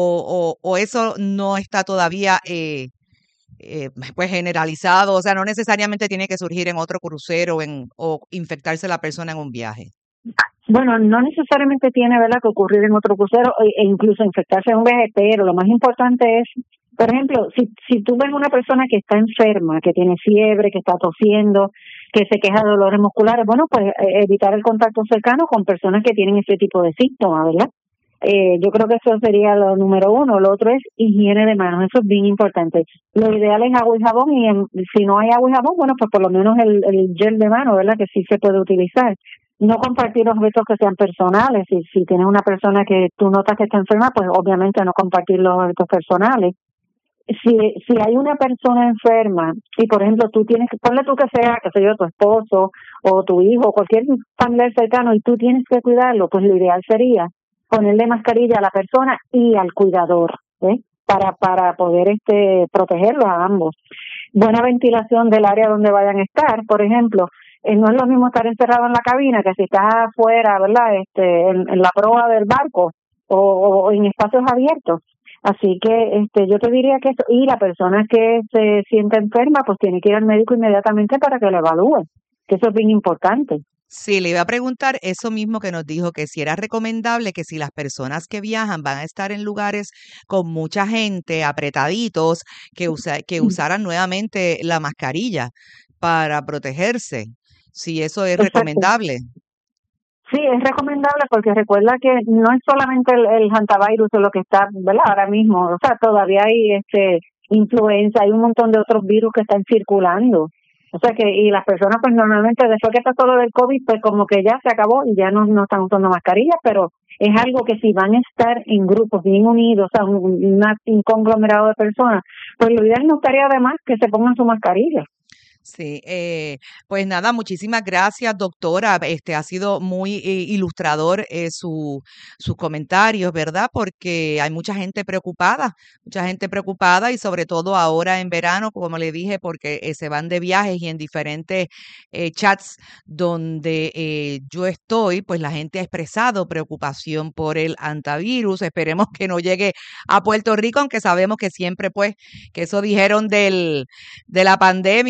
o, o eso no no está todavía eh, eh, pues generalizado, o sea, no necesariamente tiene que surgir en otro crucero en, o infectarse la persona en un viaje. Bueno, no necesariamente tiene, ¿verdad?, que ocurrir en otro crucero e incluso infectarse en un viaje, pero lo más importante es, por ejemplo, si si tú ves una persona que está enferma, que tiene fiebre, que está tosiendo, que se queja de dolores musculares, bueno, pues evitar el contacto cercano con personas que tienen ese tipo de síntomas, ¿verdad? Eh, yo creo que eso sería lo número uno. Lo otro es higiene de manos, eso es bien importante. Lo ideal es agua y jabón y en, si no hay agua y jabón, bueno, pues por lo menos el, el gel de mano, ¿verdad?, que sí se puede utilizar. No compartir objetos que sean personales. Si, si tienes una persona que tú notas que está enferma, pues obviamente no compartir los objetos personales. Si, si hay una persona enferma y, por ejemplo, tú tienes que, ponle tú que sea, que sé yo, tu esposo o tu hijo, cualquier familiar cercano y tú tienes que cuidarlo, pues lo ideal sería ponerle mascarilla a la persona y al cuidador, ¿eh? para para poder este protegerlos a ambos. Buena ventilación del área donde vayan a estar, por ejemplo, eh, no es lo mismo estar encerrado en la cabina que si estás afuera, ¿verdad?, este en, en la proa del barco o, o en espacios abiertos. Así que este yo te diría que eso, y la persona que se siente enferma, pues tiene que ir al médico inmediatamente para que lo evalúe, que eso es bien importante. Sí, le iba a preguntar eso mismo que nos dijo, que si era recomendable que si las personas que viajan van a estar en lugares con mucha gente, apretaditos, que, usa, que usaran nuevamente la mascarilla para protegerse, si eso es Exacto. recomendable. Sí, es recomendable porque recuerda que no es solamente el, el hantavirus lo que está, ¿verdad?, ahora mismo, o sea, todavía hay este influenza, hay un montón de otros virus que están circulando. O sea que, y las personas pues normalmente después que pasó lo del COVID, pues como que ya se acabó y ya no, no están usando mascarillas, pero es algo que si van a estar en grupos bien unidos, o sea, un, una, un conglomerado de personas, pues lo ideal no estaría de más que se pongan su mascarilla. Sí, eh, pues nada, muchísimas gracias, doctora. Este ha sido muy eh, ilustrador eh, su, sus comentarios, ¿verdad? Porque hay mucha gente preocupada, mucha gente preocupada y sobre todo ahora en verano, como le dije, porque eh, se van de viajes y en diferentes eh, chats donde eh, yo estoy, pues la gente ha expresado preocupación por el antivirus. Esperemos que no llegue a Puerto Rico, aunque sabemos que siempre, pues, que eso dijeron del, de la pandemia, del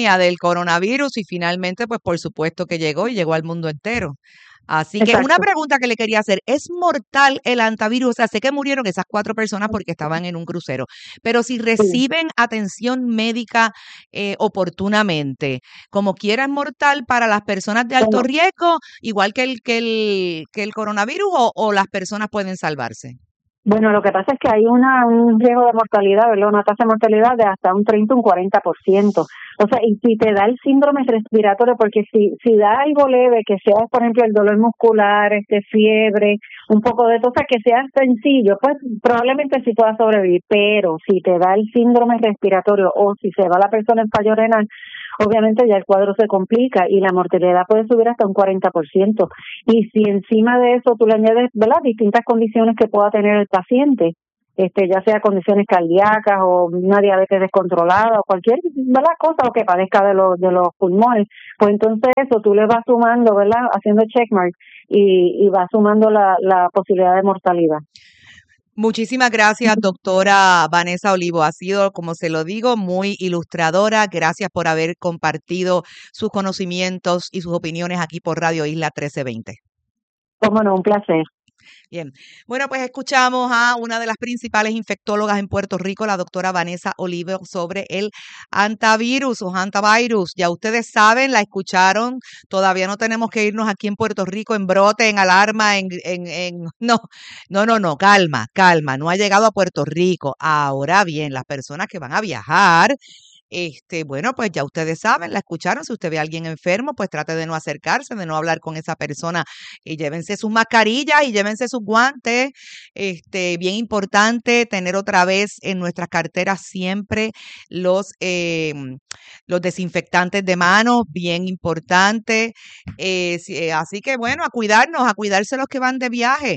coronavirus y finalmente, pues por supuesto que llegó y llegó al mundo entero. Así que Exacto. una pregunta que le quería hacer, ¿es mortal el antivirus? O sea, sé que murieron esas cuatro personas porque estaban en un crucero, pero si reciben atención médica eh, oportunamente, como quiera es mortal para las personas de alto Bueno, riesgo, igual que el, que el, que el coronavirus, o, o las personas pueden salvarse. Bueno, lo que pasa es que hay una, un riesgo de mortalidad, ¿verdad? Una tasa de mortalidad de hasta un treinta, un cuarenta por ciento. O sea, y si te da el síndrome respiratorio, porque si si da algo leve, que sea, por ejemplo, el dolor muscular, este fiebre, un poco de cosa, que sea sencillo, pues probablemente sí pueda sobrevivir. Pero si te da el síndrome respiratorio o si se va la persona en fallo renal, obviamente ya el cuadro se complica y la mortalidad puede subir hasta un cuarenta por ciento. Y si encima de eso tú le añades, ¿verdad?, distintas condiciones que pueda tener el paciente, este ya sea condiciones cardíacas o una diabetes descontrolada o cualquier, ¿verdad?, cosa, o que padezca de los de los pulmones, pues entonces eso tú le vas sumando, ¿verdad?, haciendo checkmark y, y vas sumando la, la posibilidad de mortalidad. Muchísimas gracias, doctora Vanessa Olivo. Ha sido, como se lo digo, muy ilustradora. Gracias por haber compartido sus conocimientos y sus opiniones aquí por Radio Isla trece veinte. Cómo no, un placer. Bien, bueno, pues escuchamos a una de las principales infectólogas en Puerto Rico, la doctora Vanessa Olivo, sobre el antivirus o antivirus. Ya ustedes saben, la escucharon, todavía no tenemos que irnos aquí en Puerto Rico en brote, en alarma, en, en, en... No, no, no, no, calma, calma, no ha llegado a Puerto Rico. Ahora bien, las personas que van a viajar, Este, bueno, pues ya ustedes saben, la escucharon. Si usted ve a alguien enfermo, pues trate de no acercarse, de no hablar con esa persona y llévense sus mascarillas y llévense sus guantes. Este, bien importante tener otra vez en nuestras carteras siempre los, eh, los desinfectantes de manos, bien importante. Eh, si- eh, así que bueno, a cuidarnos, a cuidarse los que van de viaje.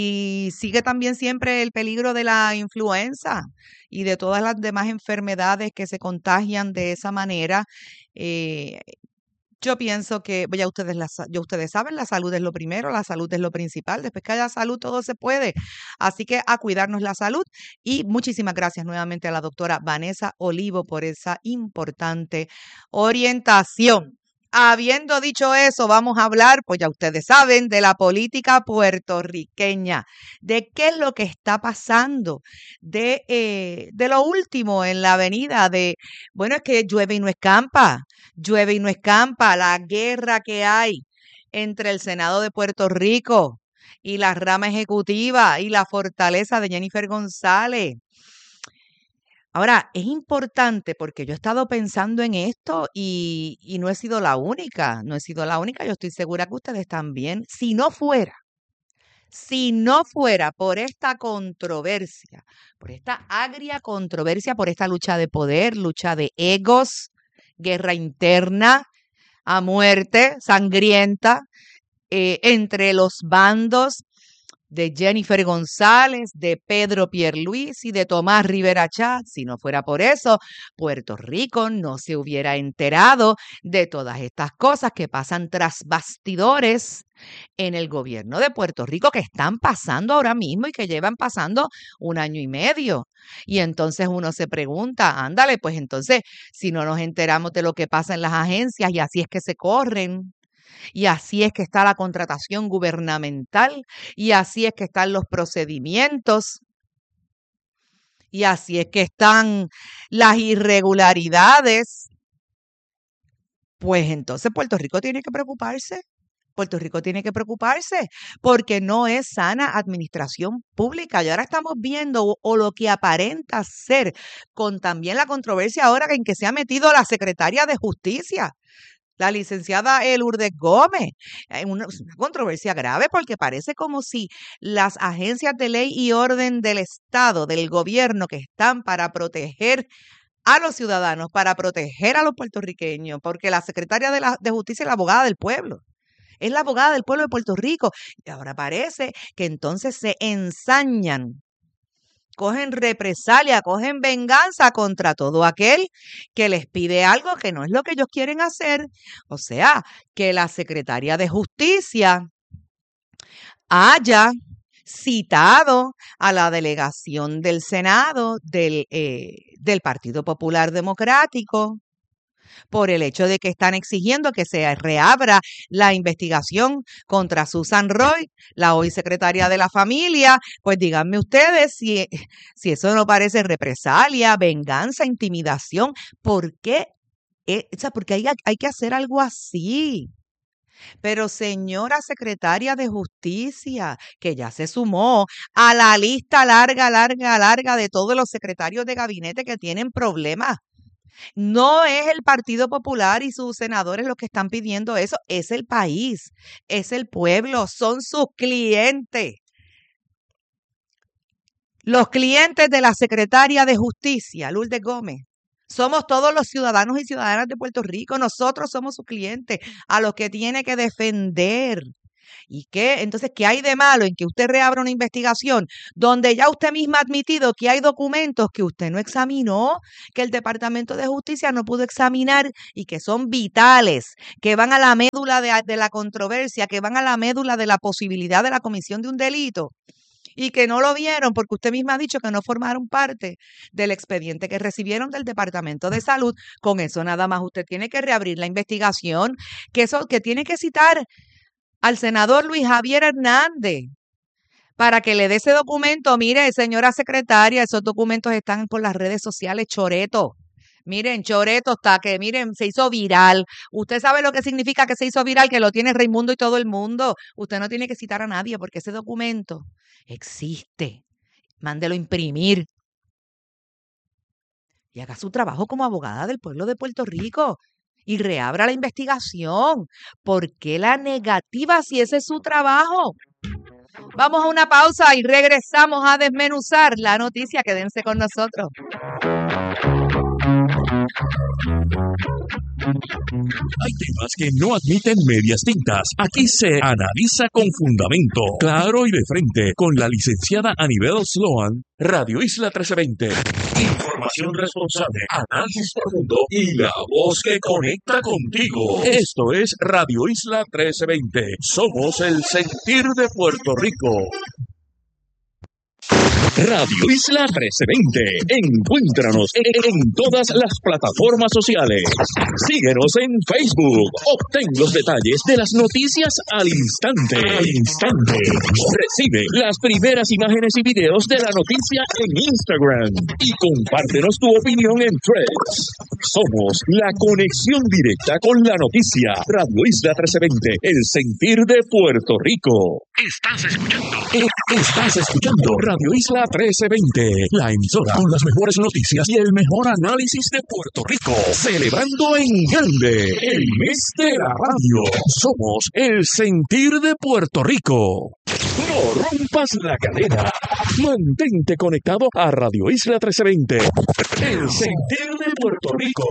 Y sigue también siempre el peligro de la influenza y de todas las demás enfermedades que se contagian de esa manera. Eh, yo pienso que, ya ustedes, la, sa- ya ustedes saben, la salud es lo primero, la salud es lo principal. Después que haya salud, todo se puede. Así que a cuidarnos la salud. Y muchísimas gracias nuevamente a la doctora Vanessa Olivo por esa importante orientación. Habiendo dicho eso, vamos a hablar, pues ya ustedes saben, de la política puertorriqueña, de qué es lo que está pasando, de, eh, de lo último en la avenida, de, bueno, es que llueve y no escampa, llueve y no escampa, la guerra que hay entre el Senado de Puerto Rico y la rama ejecutiva y la fortaleza de Jennifer González. Ahora, es importante porque yo he estado pensando en esto y, y no he sido la única, no he sido la única, yo estoy segura que ustedes también. Si no fuera, si no fuera por esta controversia, por esta agria controversia, por esta lucha de poder, lucha de egos, guerra interna a muerte, sangrienta, eh, entre los bandos de Jennifer González, de Pedro Pierluisi y de Tomás Rivera Chatz. Si no fuera por eso, Puerto Rico no se hubiera enterado de todas estas cosas que pasan tras bastidores en el gobierno de Puerto Rico, que están pasando ahora mismo y que llevan pasando un año y medio. Y entonces uno se pregunta, ándale, pues entonces, si no nos enteramos de lo que pasa en las agencias y así es que se corren, y así es que está la contratación gubernamental, y así es que están los procedimientos, y así es que están las irregularidades, pues entonces Puerto Rico tiene que preocuparse. Puerto Rico tiene que preocuparse porque no es sana administración pública. Y ahora estamos viendo o, o lo que aparenta ser con también la controversia ahora en que se ha metido la secretaria de Justicia, la licenciada Lourdes Gómez. Eh, Una, una controversia grave porque parece como si las agencias de ley y orden del Estado, del gobierno, que están para proteger a los ciudadanos, para proteger a los puertorriqueños, porque la secretaria de, la, de Justicia es la abogada del pueblo. Es la abogada del pueblo de Puerto Rico. Y ahora parece que entonces se ensañan, cogen represalia, cogen venganza contra todo aquel que les pide algo que no es lo que ellos quieren hacer. O sea, que la secretaria de Justicia haya citado a la delegación del Senado del, eh, del Partido Popular Democrático por el hecho de que están exigiendo que se reabra la investigación contra Susan Roy, la hoy secretaria de la familia. Pues díganme ustedes si, si eso no parece represalia, venganza, intimidación. ¿Por qué? Eh, o sea, porque hay, hay que hacer algo así. Pero señora secretaria de Justicia, que ya se sumó a la lista larga, larga, larga de todos los secretarios de gabinete que tienen problemas. No es el Partido Popular y sus senadores los que están pidiendo eso, es el país, es el pueblo, son sus clientes. Los clientes de la secretaria de Justicia, Lourdes Gómez, somos todos los ciudadanos y ciudadanas de Puerto Rico, nosotros somos sus clientes, a los que tiene que defender. ¿Y qué? Entonces, ¿qué hay de malo en que usted reabra una investigación donde ya usted misma ha admitido que hay documentos que usted no examinó, que el Departamento de Justicia no pudo examinar y que son vitales, que van a la médula de, de la controversia, que van a la médula de la posibilidad de la comisión de un delito? Y que no lo vieron porque usted misma ha dicho que no formaron parte del expediente que recibieron del Departamento de Salud. Con eso nada más usted tiene que reabrir la investigación, que eso que tiene que citar al senador Luis Javier Hernández para que le dé ese documento. Mire, señora secretaria, esos documentos están por las redes sociales, choreto. Miren, choreto está, que miren, se hizo viral. Usted sabe lo que significa que se hizo viral, que lo tiene Raimundo y todo el mundo. Usted no tiene que citar a nadie porque ese documento existe. Mándelo a imprimir. Y haga su trabajo como abogada del pueblo de Puerto Rico. Y reabra la investigación. ¿Por qué la negativa si ese es su trabajo? Vamos a una pausa y regresamos a desmenuzar la noticia. Quédense con nosotros. Hay temas que no admiten medias tintas. Aquí se analiza con fundamento, claro y de frente, con la licenciada Anibel Sloan, Radio Isla trece veinte. Información responsable, análisis profundo y la voz que conecta contigo. Esto es Radio Isla trece veinte. Somos el sentir de Puerto Rico. Radio Isla trece veinte. Encuéntranos en, en todas las plataformas sociales. Síguenos en Facebook. Obtén los detalles de las noticias al instante. Al instante. Recibe las primeras imágenes y videos de la noticia en Instagram. Y compártenos tu opinión en Threads. Somos la conexión directa con la noticia. Radio Isla trece veinte. El sentir de Puerto Rico. Estás escuchando. Estás escuchando Radio Isla trece veinte, la emisora con las mejores noticias y el mejor análisis de Puerto Rico, celebrando en grande el mes de la radio. Somos el sentir de Puerto Rico. No rompas la cadena. Mantente conectado a Radio Isla trece veinte, el sentir de Puerto Rico.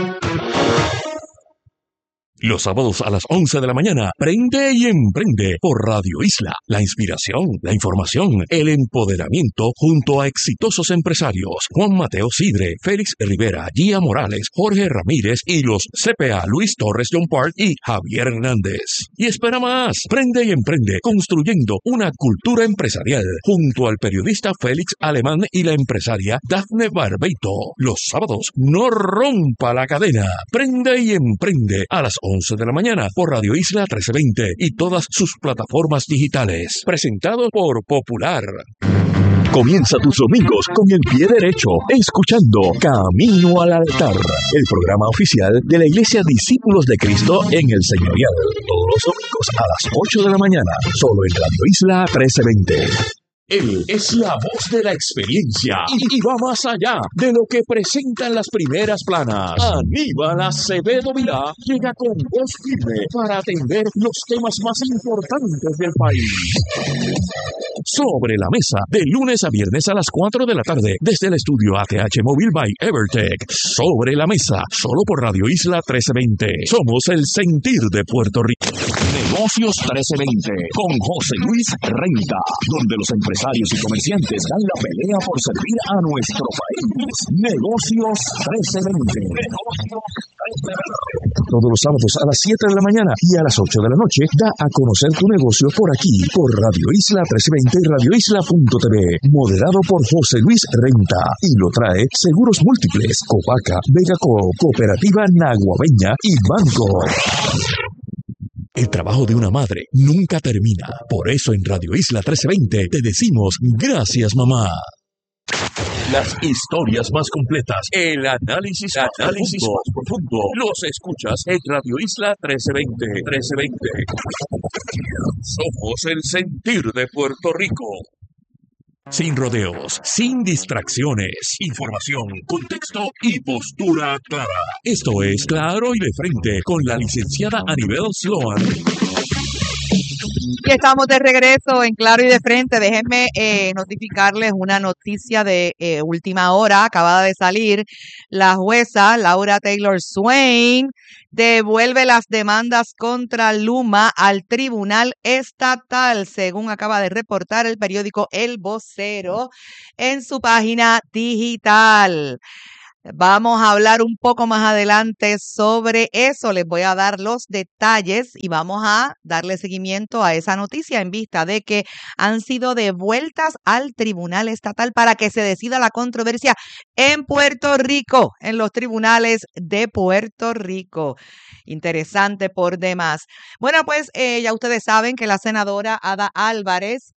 Los sábados a las once de la mañana, prende y emprende por Radio Isla. La inspiración, la información, el empoderamiento junto a exitosos empresarios. Juan Mateo Sidre, Félix Rivera, Gia Morales, Jorge Ramírez y los C P A Luis Torres John Park y Javier Hernández. Y espera más, prende y emprende construyendo una cultura empresarial junto al periodista Félix Alemán y la empresaria Dafne Barbeito. Los sábados, no rompa la cadena. Prende y emprende a las once de la mañana por Radio Isla trece veinte y todas sus plataformas digitales. Presentado por Popular. Comienza tus domingos con el pie derecho, escuchando Camino al Altar, el programa oficial de la Iglesia Discípulos de Cristo en el Señorial. Todos los domingos a las ocho de la mañana, solo en Radio Isla trece veinte. Él es la voz de la experiencia y, y va más allá de lo que presentan las primeras planas. Aníbal Acevedo Vilá llega con voz firme para atender los temas más importantes del país. Sobre la mesa, de lunes a viernes a las cuatro de la tarde, desde el estudio A T H Mobile by Evertech. Sobre la mesa, solo por Radio Isla trece veinte. Somos el sentir de Puerto Rico. Negocios trece veinte con José Luis Renta, donde los empresarios y comerciantes dan la pelea por servir a nuestro país. Negocios trece veinte. Todos los sábados a las siete de la mañana y a las ocho de la noche da a conocer tu negocio por aquí, por Radio Isla trescientos veinte y radio isla punto t v, moderado por José Luis Renta, y lo trae Seguros Múltiples, Copaca, Vegaco, Cooperativa Naguabeña y Banco. El trabajo de una madre nunca termina. Por eso en Radio Isla trescientos veinte te decimos gracias, mamá. Las historias más completas, el análisis, análisis más profundo, los escuchas en Radio Isla trece veinte. trece veinte. Somos el sentir de Puerto Rico. Sin rodeos, sin distracciones, información, contexto y postura clara. Esto es Claro y de Frente con la licenciada Anibel Sloan. Y estamos de regreso en Claro y de Frente. Déjenme eh, notificarles una noticia de eh, última hora. Acaba de salir. La jueza Laura Taylor Swain devuelve las demandas contra Luma al Tribunal Estatal, según acaba de reportar el periódico El Vocero en su página digital. Vamos a hablar un poco más adelante sobre eso. Les voy a dar los detalles y vamos a darle seguimiento a esa noticia en vista de que han sido devueltas al Tribunal Estatal para que se decida la controversia en Puerto Rico, en los tribunales de Puerto Rico. Interesante por demás. Bueno, pues eh, ya ustedes saben que la senadora Ada Álvarez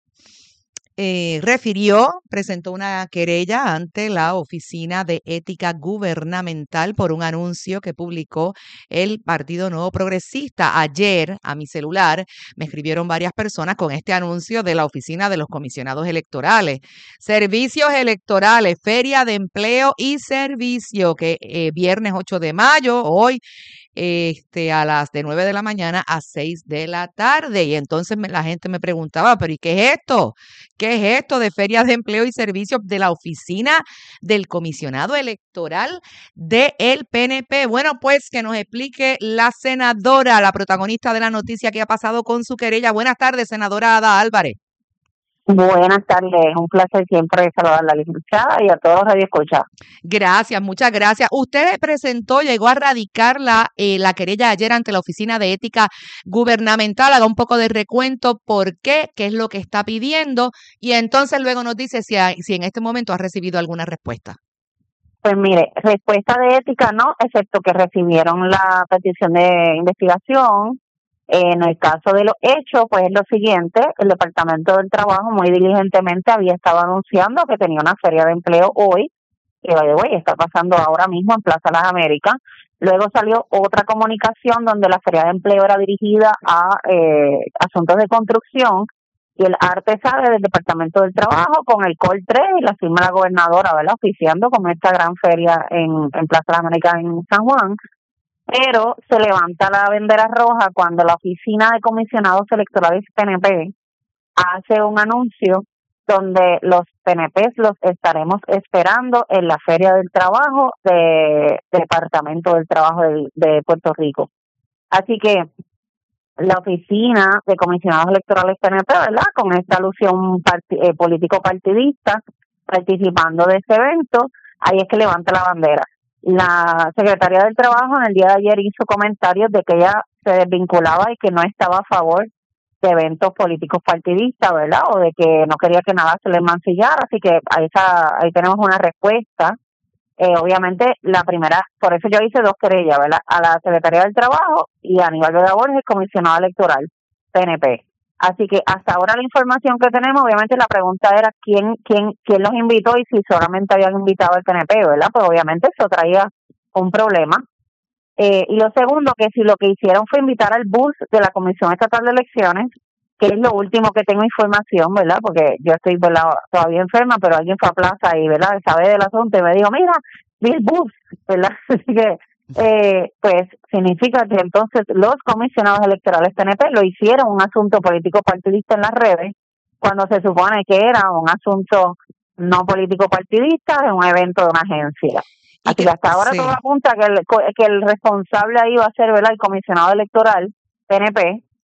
Eh, refirió, presentó una querella ante la Oficina de Ética Gubernamental por un anuncio que publicó el Partido Nuevo Progresista. Ayer, a mi celular, me escribieron varias personas con este anuncio de la Oficina de los Comisionados Electorales. Servicios electorales, Feria de Empleo y Servicio, que eh, viernes ocho de mayo, hoy, este, a las de nueve de la mañana a seis de la tarde. Y entonces me, la gente me preguntaba, ¿pero y qué es esto? ¿Qué es esto de ferias de empleo y servicios de la oficina del comisionado electoral del P N P? Bueno, pues que nos explique la senadora, la protagonista de la noticia que ha pasado con su querella. Buenas tardes, senadora Ada Álvarez. Buenas tardes, un placer siempre saludar a la licenciada y a todos los radioescuchas. Gracias, muchas gracias. Usted presentó, llegó a radicar la, eh, la querella ayer ante la Oficina de Ética Gubernamental. Haga un poco de recuento por qué, qué es lo que está pidiendo y entonces luego nos dice si, ha, si en este momento ha recibido alguna respuesta. Pues mire, respuesta de ética no, excepto que recibieron la petición de investigación. En el caso de los hechos, pues es lo siguiente, el Departamento del Trabajo muy diligentemente había estado anunciando que tenía una feria de empleo hoy, que by the way, está pasando ahora mismo en Plaza Las Américas. Luego salió otra comunicación donde la feria de empleo era dirigida a eh, asuntos de construcción y el arte sale del Departamento del Trabajo con el Col tres y la firma de la gobernadora, ¿verdad?, oficiando con esta gran feria en, en Plaza Las Américas en San Juan. Pero se levanta la bandera roja cuando la Oficina de Comisionados Electorales P N P hace un anuncio donde los P N P los estaremos esperando en la Feria del Trabajo del de Departamento del Trabajo de, de Puerto Rico. Así que la Oficina de Comisionados Electorales P N P, ¿verdad?, con esta alusión part- eh, político-partidista participando de este evento, ahí es que levanta la bandera. La Secretaría del Trabajo en el día de ayer hizo comentarios de que ella se desvinculaba y que no estaba a favor de eventos políticos partidistas, ¿verdad? O de que no quería que nada se le mancillara, así que ahí, está, ahí tenemos una respuesta. Eh, obviamente, la primera, por eso yo hice dos querellas, ¿verdad? A la Secretaría del Trabajo y a Aníbal Vega Borges, comisionado electoral, P N P. Así que hasta ahora la información que tenemos, obviamente la pregunta era quién quién quién los invitó y si solamente habían invitado al P N P, ¿verdad? Pues obviamente eso traía un problema. Eh, y lo segundo, que si lo que hicieron fue invitar al bus de la Comisión Estatal de Elecciones, que es lo último que tengo información, ¿verdad? Porque yo estoy, ¿verdad?, todavía enferma, pero alguien fue a plaza y, ¿verdad?, sabe del asunto y me dijo, mira, vi el bus, ¿verdad? Así que Eh, pues significa que entonces los comisionados electorales P N P lo hicieron un asunto político partidista en las redes cuando se supone que era un asunto no político partidista en un evento de una agencia. Así que hasta ahora sí, todo apunta que el, que el responsable ahí va a ser, ¿verdad?, el comisionado electoral P N P,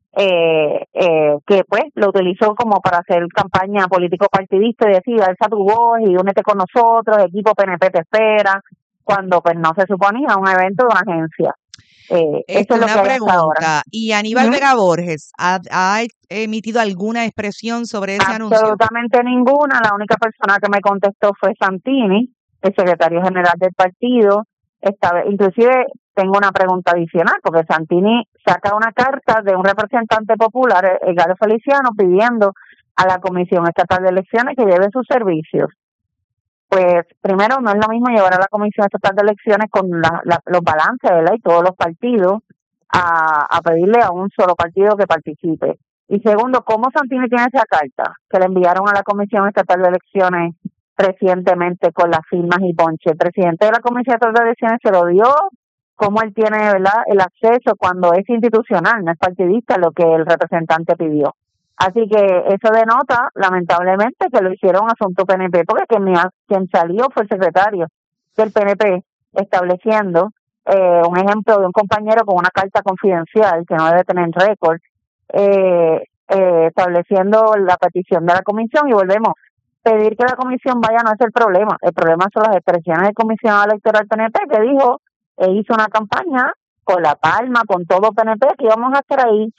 eh, eh, que pues lo utilizó como para hacer campaña político partidista y decir, alza tu voz y únete con nosotros, equipo P N P te espera, cuando pues no se suponía un evento de una agencia. Eh, Esta eso es es lo una que hay hasta ahora. pregunta. ¿Y Aníbal Ujú. Vega Borges ha, ha emitido alguna expresión sobre ese anuncio? Absolutamente ninguna. La única persona que me contestó fue Santini, el secretario general del partido. Esta vez, inclusive tengo una pregunta adicional, porque Santini saca una carta de un representante popular, Edgardo Feliciano, pidiendo a la Comisión Estatal de Elecciones que lleve sus servicios. Pues primero, no es lo mismo llevar a la Comisión Estatal de Elecciones con la, la, los balances, ¿verdad? Y todos los partidos a, a pedirle a un solo partido que participe. Y segundo, ¿cómo Santini tiene esa carta que le enviaron a la Comisión Estatal de Elecciones recientemente con las firmas y ponche? El presidente de la Comisión Estatal de Elecciones se lo dio. ¿Cómo él tiene, verdad, el acceso cuando es institucional, no es partidista, lo que el representante pidió? Así que eso denota, lamentablemente, que lo hicieron asunto P N P, porque quien, me ha- quien salió fue el secretario del P N P estableciendo eh, un ejemplo de un compañero con una carta confidencial que no debe tener récord, eh, eh, estableciendo la petición de la comisión. Y volvemos, pedir que la comisión vaya no es el problema, el problema son las expresiones del comisionado electoral P N P que dijo e hizo una campaña con La Palma, con todo P N P, que íbamos a estar ahí